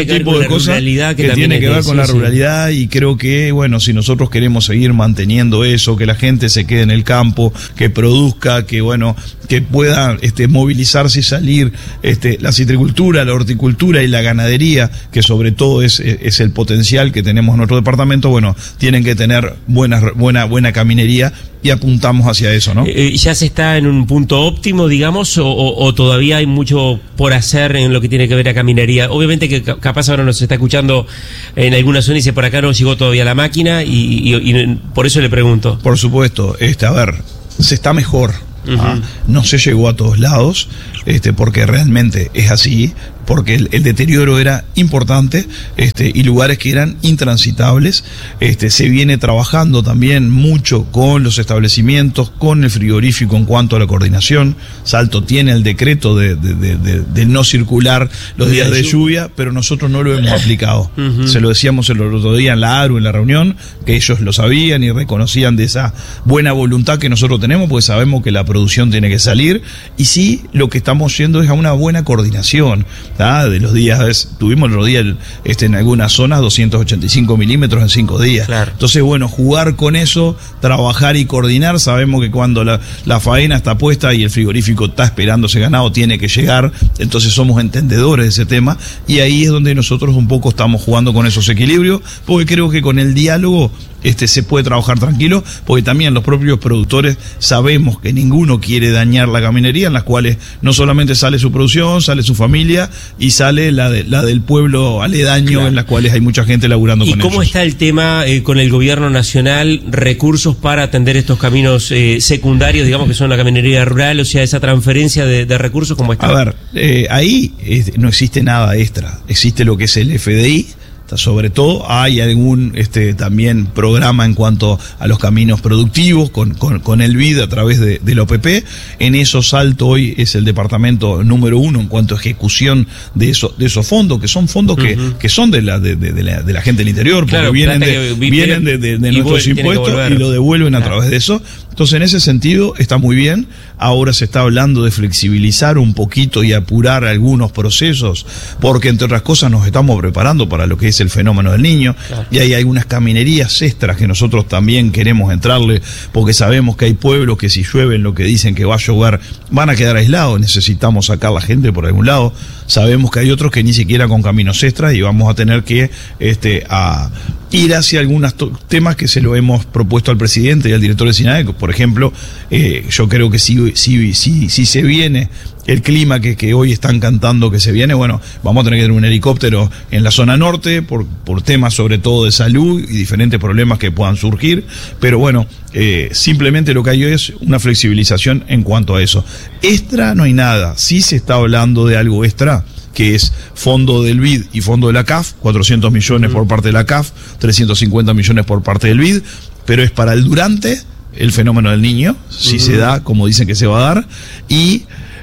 ese tipo de cosas que, que tiene que ver con la ruralidad, y creo que, bueno, si nosotros queremos seguir manteniendo eso, que la gente se quede en el campo, que produzca, que, bueno, que pueda este, movilizarse y salir, este, la citricultura, la horticultura y la ganadería, que sobre todo es, es el potencial que tenemos en nuestro departamento, bueno, tienen que tener buena, buena, buena caminería, y apuntamos hacia eso, ¿no? Eh, ¿Ya se está en un punto óptimo, digamos, o, o, o todavía hay mucho por hacer en lo que tiene que ver a caminería? Obviamente que capaz ahora nos está escuchando en alguna zona y dice, por acá no llegó todavía la máquina, y, y, y por eso le pregunto. Por supuesto, este, a ver, se está mejor. Uh-huh. Ah, no se llegó a todos lados, este, porque realmente es así, porque el, el deterioro era importante, este, y lugares que eran intransitables. Este, se viene trabajando también mucho con los establecimientos, con el frigorífico en cuanto a la coordinación. Salto tiene el decreto de, de, de, de, de no circular los días de lluvia, pero nosotros no lo hemos aplicado. Uh-huh. Se lo decíamos el otro día en la A R U, en la reunión, que ellos lo sabían y reconocían de esa buena voluntad que nosotros tenemos, porque sabemos que la producción tiene que salir, y sí, lo que estamos yendo es a una buena coordinación. ¿Ah? De los días, tuvimos el otro día este, en algunas zonas doscientos ochenta y cinco milímetros en cinco días. Claro. Entonces, bueno, jugar con eso, trabajar y coordinar. Sabemos que cuando la, la faena está puesta y el frigorífico está esperando ese ganado, tiene que llegar. Entonces somos entendedores de ese tema, y ahí es donde nosotros un poco estamos jugando con esos equilibrios, porque creo que con el diálogo este, se puede trabajar tranquilo, porque también los propios productores sabemos que ninguno quiere dañar la caminería, en las cuales no solamente sale su producción, sale su familia y sale la, de, la del pueblo aledaño, claro, en las cuales hay mucha gente laburando con ellos. ¿Y cómo está el tema eh, con el gobierno nacional, recursos para atender estos caminos eh, secundarios, digamos que son la caminería rural, o sea, esa transferencia de, de recursos, cómo está? A ver, eh, ahí eh, no existe nada extra, existe lo que es el F D I. Sobre todo hay algún este también programa en cuanto a los caminos productivos con, con, con el B I D a través de, del O P P. En eso Salto hoy es el departamento número uno en cuanto a ejecución de, eso, de esos fondos, que son fondos que, uh-huh. que son de la, de, de, de, la, de la gente del interior, porque claro, vienen de, vienen de, de, de nuestros impuestos y lo devuelven a claro. través de eso. Entonces, en ese sentido, está muy bien. Ahora se está hablando de flexibilizar un poquito y apurar algunos procesos, porque, entre otras cosas, nos estamos preparando para lo que es el fenómeno del Niño. Claro. Y hay algunas caminerías extras que nosotros también queremos entrarle, porque sabemos que hay pueblos que si llueve en lo que dicen que va a llover, van a quedar aislados. Necesitamos sacar la gente por algún lado. Sabemos que hay otros que ni siquiera con caminos extras, y vamos a tener que este, a ir hacia algunos temas que se lo hemos propuesto al presidente y al director de SINAE. Por ejemplo, eh, yo creo que si, si, si, si se viene el clima que, que hoy están cantando que se viene, bueno, vamos a tener que tener un helicóptero en la zona norte por, por temas sobre todo de salud y diferentes problemas que puedan surgir, pero bueno, eh, simplemente lo que hay hoy es una flexibilización en cuanto a eso. Extra no hay nada, sí se está hablando de algo extra, que es fondo del B I D y fondo de la C A F, cuatrocientos millones por parte de la C A F, trescientos cincuenta millones por parte del B I D, pero es para el durante, el fenómeno del Niño, si uh-huh. se da, como dicen que se va a dar, y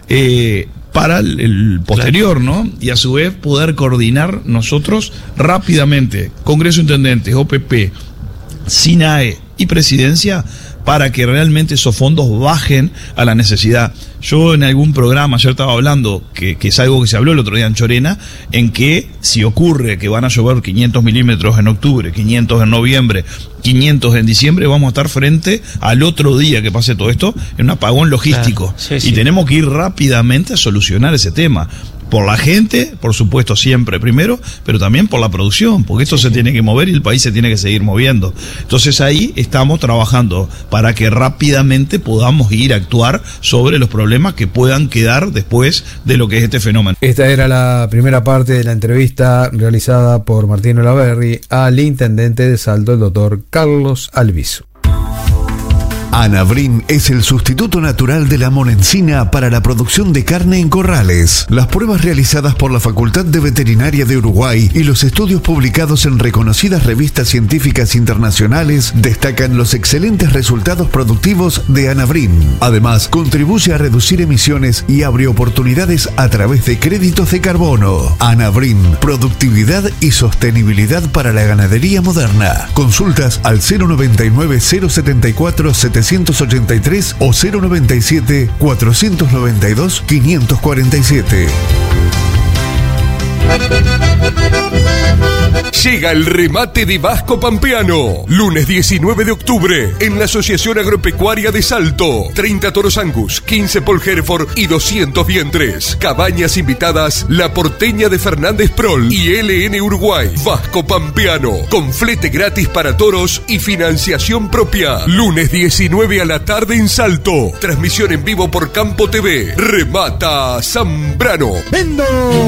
eh, para el, el posterior, claro. ¿no? Y a su vez poder coordinar nosotros rápidamente, Congreso de Intendentes, O P P, SINAE y Presidencia, para que realmente esos fondos bajen a la necesidad. Yo en algún programa ayer estaba hablando, que, que es algo que se habló el otro día en Chorena, en que si ocurre que van a llover quinientos milímetros en octubre, quinientos en noviembre, quinientos en diciembre, vamos a estar frente al otro día que pase todo esto en un apagón logístico. Claro, sí, sí. Y tenemos que ir rápidamente a solucionar ese tema. Por la gente, por supuesto, siempre primero, pero también por la producción, porque esto sí, se sí. tiene que mover y el país se tiene que seguir moviendo. Entonces ahí estamos trabajando para que rápidamente podamos ir a actuar sobre los problemas que puedan quedar después de lo que es este fenómeno. Esta era la primera parte de la entrevista realizada por Martín Olaverri al intendente de Salto, el doctor Carlos Alviso. Anavrin es el sustituto natural de la monencina para la producción de carne en corrales. Las pruebas realizadas por la Facultad de Veterinaria de Uruguay y los estudios publicados en reconocidas revistas científicas internacionales destacan los excelentes resultados productivos de Anavrin. Además, contribuye a reducir emisiones y abre oportunidades a través de créditos de carbono. Anavrin, productividad y sostenibilidad para la ganadería moderna. Consultas al cero noventa y nueve, cero setenta y cuatro, setecientos ochenta y tres o cero noventa y siete, cuatrocientos noventa y dos, quinientos cuarenta y siete. Llega el remate de Vasco Pampeano. Lunes diecinueve de octubre en la Asociación Agropecuaria de Salto. treinta toros Angus, quince Paul Hereford y doscientos vientres. Cabañas invitadas La Porteña de Fernández Prol y L N Uruguay. Vasco Pampeano, con flete gratis para toros y financiación propia. Lunes diecinueve a la tarde en Salto. Transmisión en vivo por Campo T V. Remata Zambrano. ¡Vendo!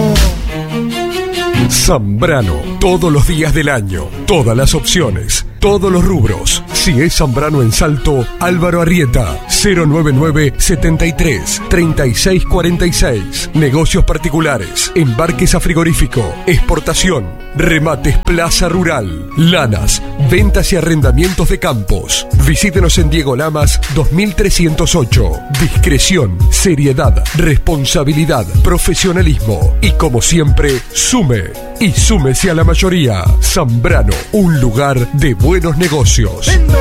Zambrano, todos los días del año, todas las opciones, todos los rubros. Si es Zambrano en Salto, Álvaro Arrieta, cero nueve nueve, setenta y tres, treinta y seis cuarenta y seis. Negocios particulares, embarques a frigorífico, exportación, remates Plaza Rural, lanas, ventas y arrendamientos de campos. Visítenos en Diego Lamas dos mil trescientos ocho. Discreción, seriedad, responsabilidad, profesionalismo y, como siempre, sume y súmese a la mayoría. Zambrano, un lugar de buenos negocios. ¡Vendo!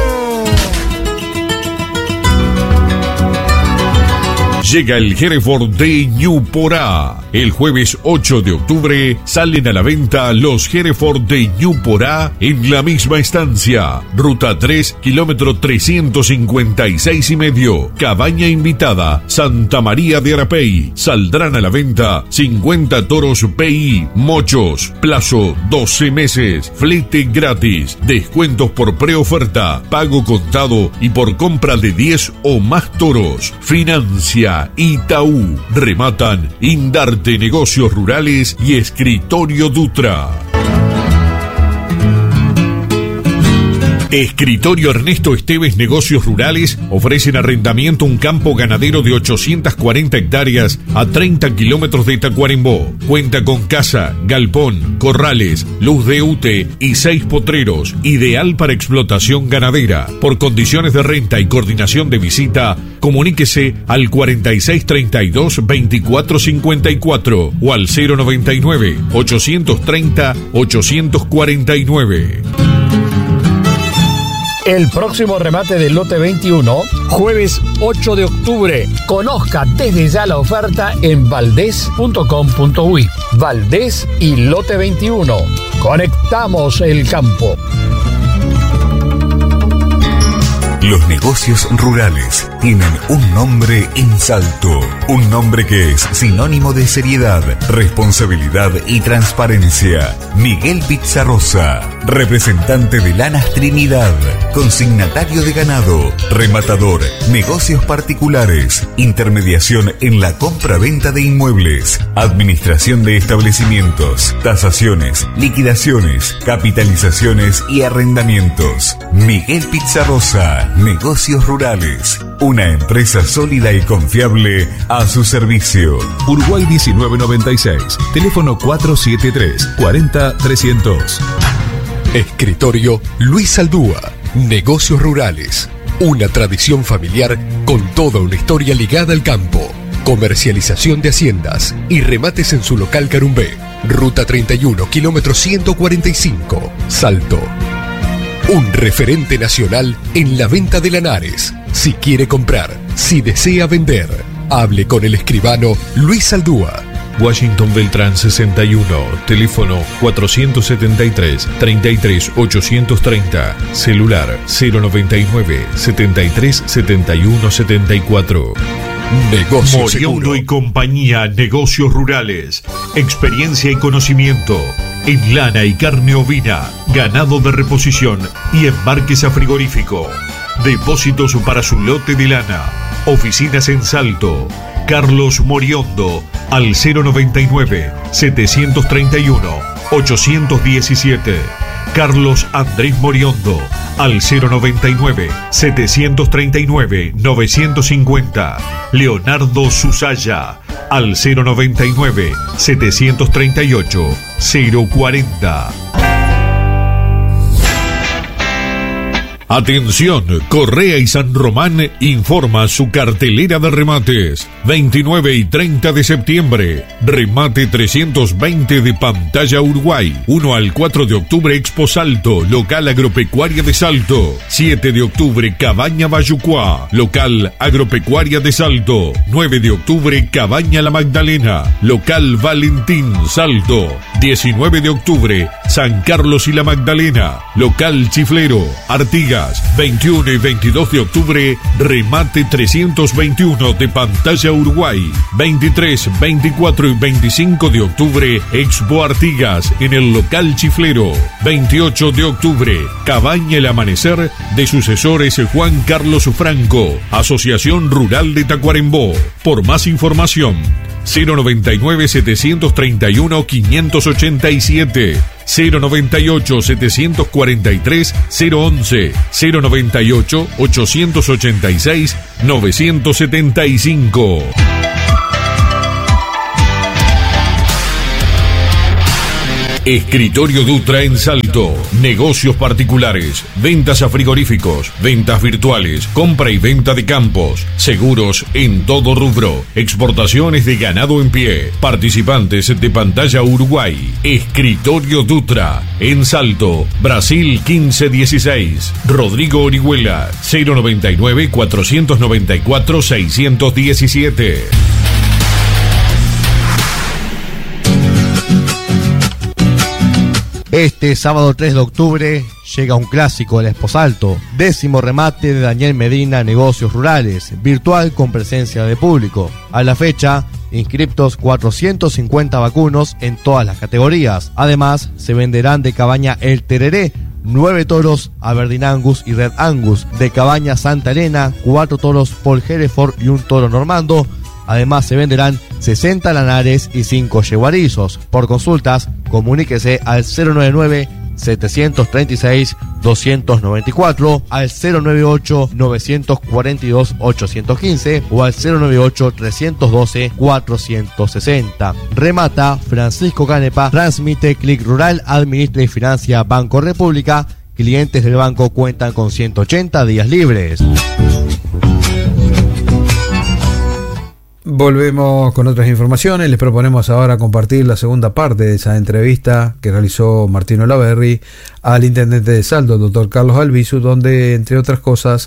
Llega el Hereford de Ñuporá. El jueves ocho de octubre salen a la venta los Hereford de Ñuporá en la misma estancia. Ruta tres, kilómetro trescientos cincuenta y seis y medio. Cabaña invitada, Santa María de Arapey. Saldrán a la venta cincuenta toros P I, mochos. Plazo doce meses. Flete gratis. Descuentos por preoferta, pago contado y por compra de diez o más toros. Financia Itaú. Rematan Indarte Negocios Rurales y Escritorio Dutra. Escritorio Ernesto Esteves Negocios Rurales ofrecen arrendamiento un campo ganadero de ochocientas cuarenta hectáreas a treinta kilómetros de Tacuarembó. Cuenta con casa, galpón, corrales, luz de U T E y seis potreros, ideal para explotación ganadera. Por condiciones de renta y coordinación de visita, comuníquese al cuarenta y seis treinta y dos veinticuatro cincuenta y cuatro o al cero noventa y nueve, ochocientos treinta, ochocientos cuarenta y nueve. El próximo remate del lote veintiuno, jueves ocho de octubre. Conozca desde ya la oferta en valdés punto com punto uy. Valdés y lote veintiuno. Conectamos el campo. Los negocios rurales tienen un nombre en Salto, un nombre que es sinónimo de seriedad, responsabilidad y transparencia. Miguel Pizarrosa, representante de Lanas Trinidad, consignatario de ganado, rematador, negocios particulares, intermediación en la compra-venta de inmuebles, administración de establecimientos, tasaciones, liquidaciones, capitalizaciones y arrendamientos. Miguel Pizarrosa, Negocios Rurales, una empresa sólida y confiable a su servicio. Uruguay diecinueve noventa y seis, teléfono cuatro siete tres, cuarenta trescientos. Escritorio Luis Aldúa, Negocios Rurales, una tradición familiar con toda una historia ligada al campo. Comercialización de haciendas y remates en su local Carumbé. Ruta treinta y uno, kilómetro ciento cuarenta y cinco, Salto. Un referente nacional en la venta de lanares. Si quiere comprar, si desea vender, hable con el escribano Luis Aldúa. Washington Beltrán sesenta y uno, teléfono cuatrocientos setenta y tres, treinta y tres ochocientos treinta, celular cero noventa y nueve, setenta y tres setenta y uno setenta y cuatro. Negocios Moriondo y compañía, Negocios Rurales, experiencia y conocimiento en lana y carne ovina, ganado de reposición y embarques a frigorífico. Depósitos para su lote de lana. Oficinas en Salto. Carlos Moriondo al cero noventa y nueve, setecientos treinta y uno, ochocientos diecisiete. Carlos Andrés Moriondo al cero noventa y nueve, setecientos treinta y nueve, novecientos cincuenta. Leonardo Susaya al cero noventa y nueve, setecientos treinta y ocho, cero cuarenta. Atención, Correa y San Román informa su cartelera de remates. veintinueve y treinta de septiembre, remate trescientos veinte de Pantalla Uruguay. uno al cuatro de octubre, Expo Salto, local agropecuaria de Salto. siete de octubre, Cabaña Bayucuá, local agropecuaria de Salto. nueve de octubre, Cabaña La Magdalena, local Valentín, Salto. diecinueve de octubre, San Carlos y La Magdalena, local Chiflero, Artigas. veintiuno y veintidós de octubre, remate trescientos veintiuno de Pantalla Uruguay. veintitrés, veinticuatro y veinticinco de octubre, Expo Artigas en el local Chiflero. veintiocho de octubre, Cabaña El Amanecer de sucesores Juan Carlos Franco, Asociación Rural de Tacuarembó. Por más información, cero noventa y nueve, setecientos treinta y uno, quinientos ochenta y siete, cero noventa y ocho, setecientos cuarenta y tres, cero once, cero noventa y ocho, ochocientos ochenta y seis, novecientos setenta y cinco. Escritorio Dutra en Salto. Negocios particulares, ventas a frigoríficos, ventas virtuales, compra y venta de campos, seguros en todo rubro, exportaciones de ganado en pie, participantes de Pantalla Uruguay. Escritorio Dutra en Salto, Brasil quince dieciséis. Rodrigo Orihuela, cero noventa y nueve, cuatrocientos noventa y cuatro, seiscientos diecisiete. Este sábado tres de octubre llega un clásico del Expo Salto, décimo remate de Daniel Medina Negocios Rurales, virtual con presencia de público. A la fecha, inscriptos cuatrocientos cincuenta vacunos en todas las categorías. Además, se venderán de Cabaña El Tereré, nueve toros Aberdeen Angus y Red Angus, de Cabaña Santa Elena, cuatro toros Paul Hereford y un toro normando. Además, se venderán sesenta lanares y cinco yeguarizos. Por consultas, comuníquese al cero noventa y nueve, setecientos treinta y seis, doscientos noventa y cuatro, al cero noventa y ocho, novecientos cuarenta y dos, ochocientos quince o al cero noventa y ocho, trescientos doce, cuatrocientos sesenta. Remata Francisco Canepa, transmite Clic Rural, administra y financia Banco República. Clientes del banco cuentan con ciento ochenta días libres. Volvemos con otras informaciones. Les proponemos ahora compartir la segunda parte de esa entrevista que realizó Martín Olaverri al intendente de Salto, el doctor Carlos Albizu, donde, entre otras cosas,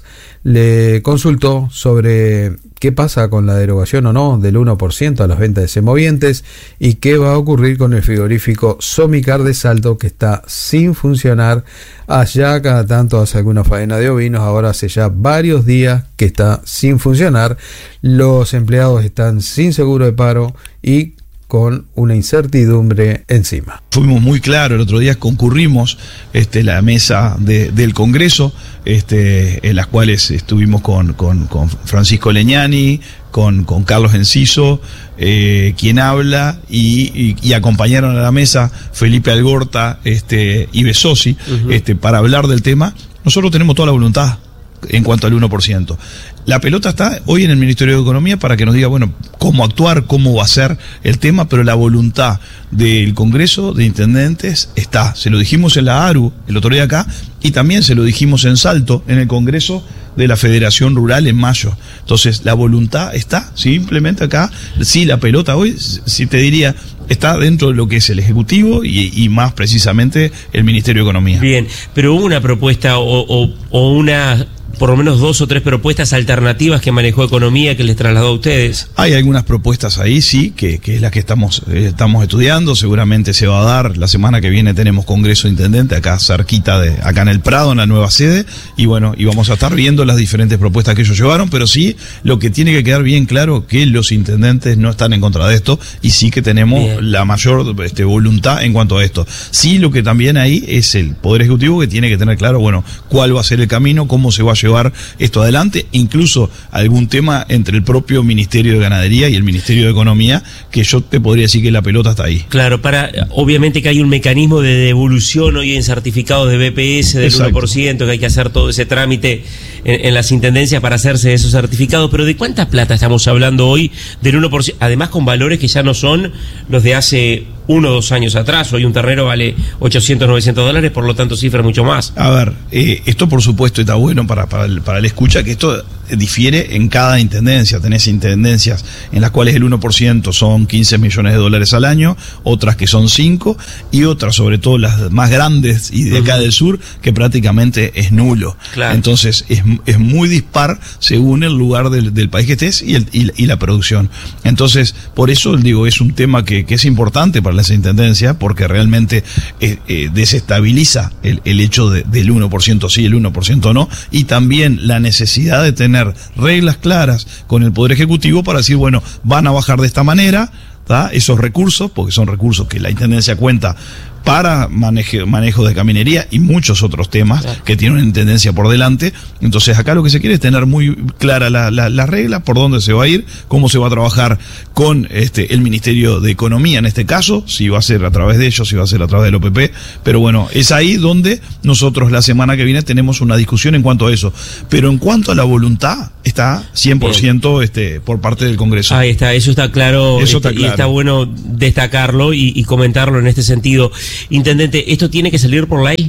le consultó sobre qué pasa con la derogación o no del uno por ciento a las ventas de semovientes y qué va a ocurrir con el frigorífico Somicar de Salto, que está sin funcionar. Allá cada tanto hace alguna faena de ovinos, ahora hace ya varios días que está sin funcionar. Los empleados están sin seguro de paro y con una incertidumbre encima. Fuimos muy claros, el otro día concurrimos este, la mesa de, del Congreso, este, en las cuales estuvimos con, con, con Francisco Leñani, con, con Carlos Enciso, eh, quien habla, y, y, y acompañaron a la mesa Felipe Algorta este, y Besosi, uh-huh. este, para hablar del tema. Nosotros tenemos toda la voluntad en cuanto al uno por ciento. La pelota está hoy en el Ministerio de Economía para que nos diga, bueno, cómo actuar, cómo va a ser el tema, pero la voluntad del Congreso de Intendentes está. Se lo dijimos en la A R U el otro día acá, y también se lo dijimos en Salto, en el Congreso de la Federación Rural en mayo. Entonces, la voluntad está, simplemente acá. Sí, la pelota hoy, sí te diría, está dentro de lo que es el Ejecutivo y, y más precisamente el Ministerio de Economía. Bien, pero hubo una propuesta o, o, o una... por lo menos dos o tres propuestas alternativas que manejó Economía que les trasladó a ustedes. Hay algunas propuestas ahí, sí, que, que es la que estamos, eh, estamos estudiando. Seguramente se va a dar. La semana que viene tenemos Congreso de Intendente acá cerquita, de acá en el Prado, en la nueva sede. Y bueno, y vamos a estar viendo las diferentes propuestas que ellos llevaron, pero sí, lo que tiene que quedar bien claro que los intendentes no están en contra de esto y sí que tenemos bien. la mayor este, voluntad en cuanto a esto. Sí, lo que también hay es el Poder Ejecutivo, que tiene que tener claro, bueno, cuál va a ser el camino, cómo se va a llevar esto adelante, incluso algún tema entre el propio Ministerio de Ganadería y el Ministerio de Economía, que yo te podría decir que la pelota está ahí. Claro, para obviamente que hay un mecanismo de devolución hoy en certificados de B P S del Exacto. uno por ciento, que hay que hacer todo ese trámite en, en las intendencias para hacerse esos certificados, pero ¿de cuánta plata estamos hablando hoy del uno por ciento? Además con valores que ya no son los de hace uno o dos años atrás. Hoy un ternero vale ochocientos, novecientos dólares, por lo tanto cifra mucho más. A ver, eh, esto por supuesto está bueno para, para, el, para el escucha, que esto difiere en cada intendencia. Tenés intendencias en las cuales el uno por ciento son quince millones de dólares al año, otras que son cinco, y otras, sobre todo las más grandes y de acá uh-huh. del sur, que prácticamente es nulo. Claro. Entonces es, es muy dispar según el lugar del, del país que estés y, el, y, y la producción. Entonces, por eso digo, es un tema que, que es importante para las intendencias, porque realmente eh, eh, desestabiliza el, el hecho de, del uno por ciento sí, el uno por ciento no, y también la necesidad de tener reglas claras con el Poder Ejecutivo para decir, bueno, van a bajar de esta manera, ¿tá? Esos recursos, porque son recursos que la Intendencia cuenta para manejo, manejo de caminería y muchos otros temas claro. que tienen una intendencia por delante. Entonces acá lo que se quiere es tener muy clara la, la, la regla, por dónde se va a ir, cómo se va a trabajar con este el Ministerio de Economía en este caso, si va a ser a través de ellos, si va a ser a través del O P P, pero bueno, es ahí donde nosotros la semana que viene tenemos una discusión en cuanto a eso. Pero en cuanto a la voluntad, está cien por ciento este, por parte del Congreso. Ahí está, eso está claro, eso este, está claro. Y está bueno destacarlo y, y comentarlo en este sentido. Intendente, ¿esto tiene que salir por ley?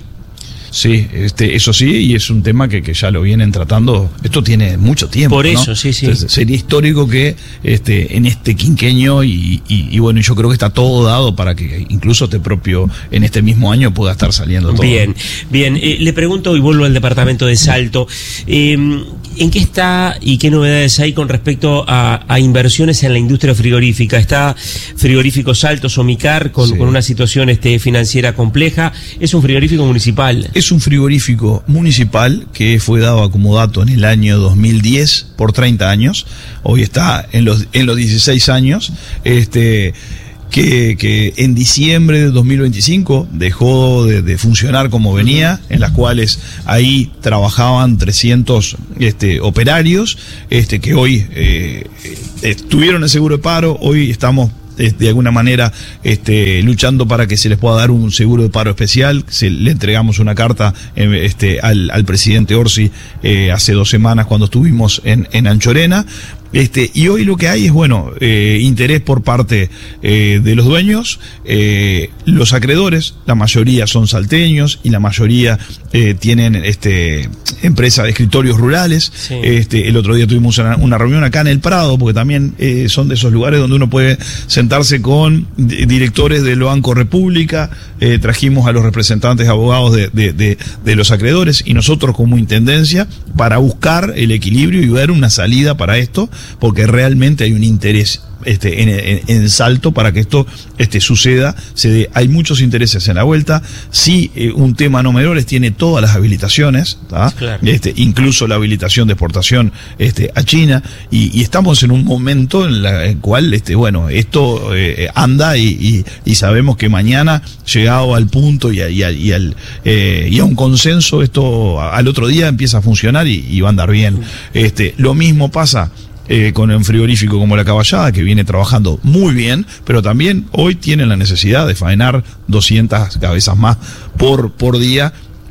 Sí, este, eso sí, y es un tema que, que ya lo vienen tratando, esto tiene mucho tiempo. Por eso, ¿no? sí, sí. Entonces, sería histórico que este, en este quinquenio, y, y, y bueno, yo creo que está todo dado para que incluso este propio, en este mismo año pueda estar saliendo todo. Bien, bien, eh, le pregunto y vuelvo al departamento de Salto, eh, ¿en qué está y qué novedades hay con respecto a, a inversiones en la industria frigorífica? Está Frigorífico Salto, Somicar, con, sí. con una situación este, financiera compleja, es un frigorífico municipal. Es un frigorífico municipal que fue dado como dato en el año dos mil diez por treinta años. Hoy está en los en los dieciséis años. Este que, que en diciembre de dos mil veinticinco dejó de, de funcionar como venía, en las cuales ahí trabajaban trescientos este, operarios, este que hoy eh, estuvieron en seguro de paro. Hoy estamos de alguna manera este, luchando para que se les pueda dar un seguro de paro especial. Se, le entregamos una carta eh, este, al, al presidente Orsi eh, hace dos semanas cuando estuvimos en, en Anchorena. Este, y hoy lo que hay es, bueno, eh, interés por parte eh, de los dueños, eh, los acreedores, la mayoría son salteños y la mayoría eh, tienen este, empresas de escritorios rurales. Sí. Este, el otro día tuvimos una, una reunión acá en el Prado, porque también eh, son de esos lugares donde uno puede sentarse con directores del Banco República. Eh, trajimos a los representantes abogados de, de, de, de los acreedores y nosotros como intendencia para buscar el equilibrio y ver una salida para esto, porque realmente hay un interés este, en, en, en Salto para que esto este, suceda. Se de, hay muchos intereses en la vuelta. Sí, eh, un tema no menor es tiene todas las habilitaciones, claro. este, incluso la habilitación de exportación este, a China, y, y estamos en un momento en la, el cual este, bueno, esto eh, anda y, y, y sabemos que mañana, llegado al punto y a, y a, y al, eh, y a un consenso, esto al otro día empieza a funcionar y, y va a andar bien. Este, lo mismo pasa Eh, con un frigorífico como La Caballada, que viene trabajando muy bien, pero también hoy tienen la necesidad de faenar doscientas cabezas más por, por día.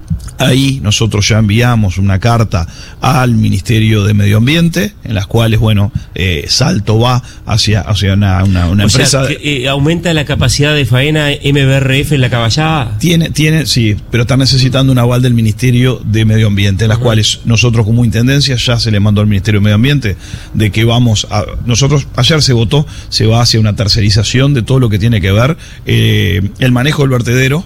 Ahí nosotros ya enviamos una carta al Ministerio de Medio Ambiente, en las cuales, bueno, eh, Salto va hacia, hacia una, una, una o empresa. Sea, que, eh, ¿aumenta la capacidad de faena M B R F en La Caballada? Tiene, tiene, sí, pero está necesitando un aval del Ministerio de Medio Ambiente, en las uh-huh. cuales nosotros como Intendencia ya se le mandó al Ministerio de Medio Ambiente de que vamos a... Nosotros, ayer se votó, se va hacia una tercerización de todo lo que tiene que ver eh, el manejo del vertedero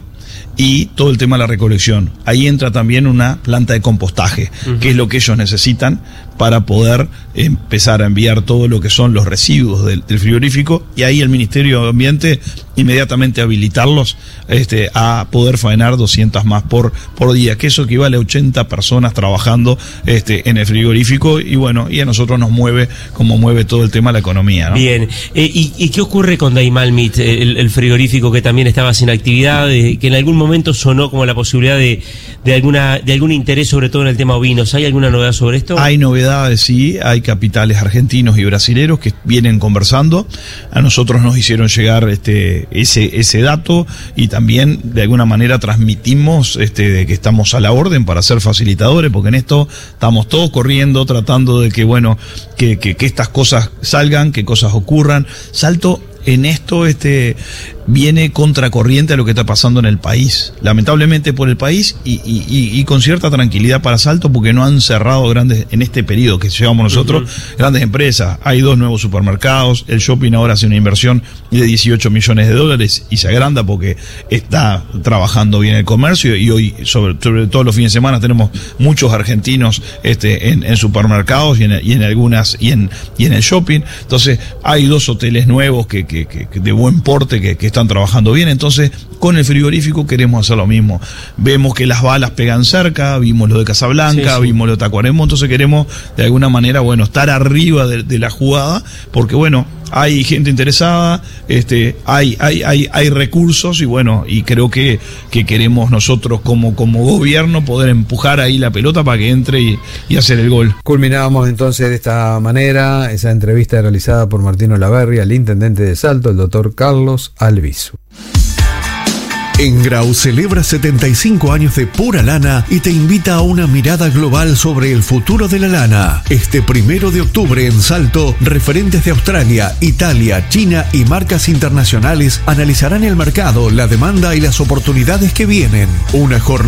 y todo el tema de la recolección. Ahí entra también una planta de compostaje, uh-huh. que es lo que ellos necesitan para poder empezar a enviar todo lo que son los residuos del, del frigorífico, y ahí el Ministerio de Ambiente inmediatamente habilitarlos este, a poder faenar doscientas más por, por día, que eso equivale a ochenta personas trabajando este, en el frigorífico, y bueno, y a nosotros nos mueve como mueve todo el tema de la economía, ¿no? Bien, eh, ¿y, ¿y qué ocurre con Daimalmit, el, el frigorífico que también estaba sin actividad, eh, que en algún momento sonó como la posibilidad de, de, alguna, de algún interés, sobre todo en el tema ovinos? ¿Hay alguna novedad sobre esto? Hay novedades, sí, hay capitales argentinos y brasileros que vienen conversando. A nosotros nos hicieron llegar este ese ese dato, y también de alguna manera transmitimos este de que estamos a la orden para ser facilitadores, porque en esto estamos todos corriendo, tratando de que, bueno, que, que, que estas cosas salgan, que cosas ocurran. Salto en esto este viene contracorriente a lo que está pasando en el país. Lamentablemente por el país y, y, y, y con cierta tranquilidad para Salto, porque no han cerrado grandes, en este periodo que llevamos nosotros, uh-huh. grandes empresas. Hay dos nuevos supermercados, el shopping ahora hace una inversión de dieciocho millones de dólares y se agranda porque está trabajando bien el comercio, y hoy, sobre, sobre todo los fines de semana, tenemos muchos argentinos este, en, en supermercados y en, y en algunas, y en, y en el shopping. Entonces, hay dos hoteles nuevos que, que, que de buen porte que, que están trabajando bien. Entonces, con el frigorífico queremos hacer lo mismo. Vemos que las balas pegan cerca, vimos lo de Casablanca, sí, sí. vimos lo de Tacuarembó, entonces queremos de alguna manera, bueno, estar arriba de, de la jugada, porque bueno, hay gente interesada, este, hay, hay, hay, hay recursos, y bueno, y creo que, que queremos nosotros como, como gobierno poder empujar ahí la pelota para que entre y, y hacer el gol. Culminábamos entonces de esta manera esa entrevista realizada por Martín Olaverri al intendente de Salto, el doctor Carlos Albizu. Engrau celebra setenta y cinco años de pura lana y te invita a una mirada global sobre el futuro de la lana. Este primero de octubre en Salto, referentes de Australia, Italia, China y marcas internacionales analizarán el mercado, la demanda y las oportunidades que vienen. Una jornada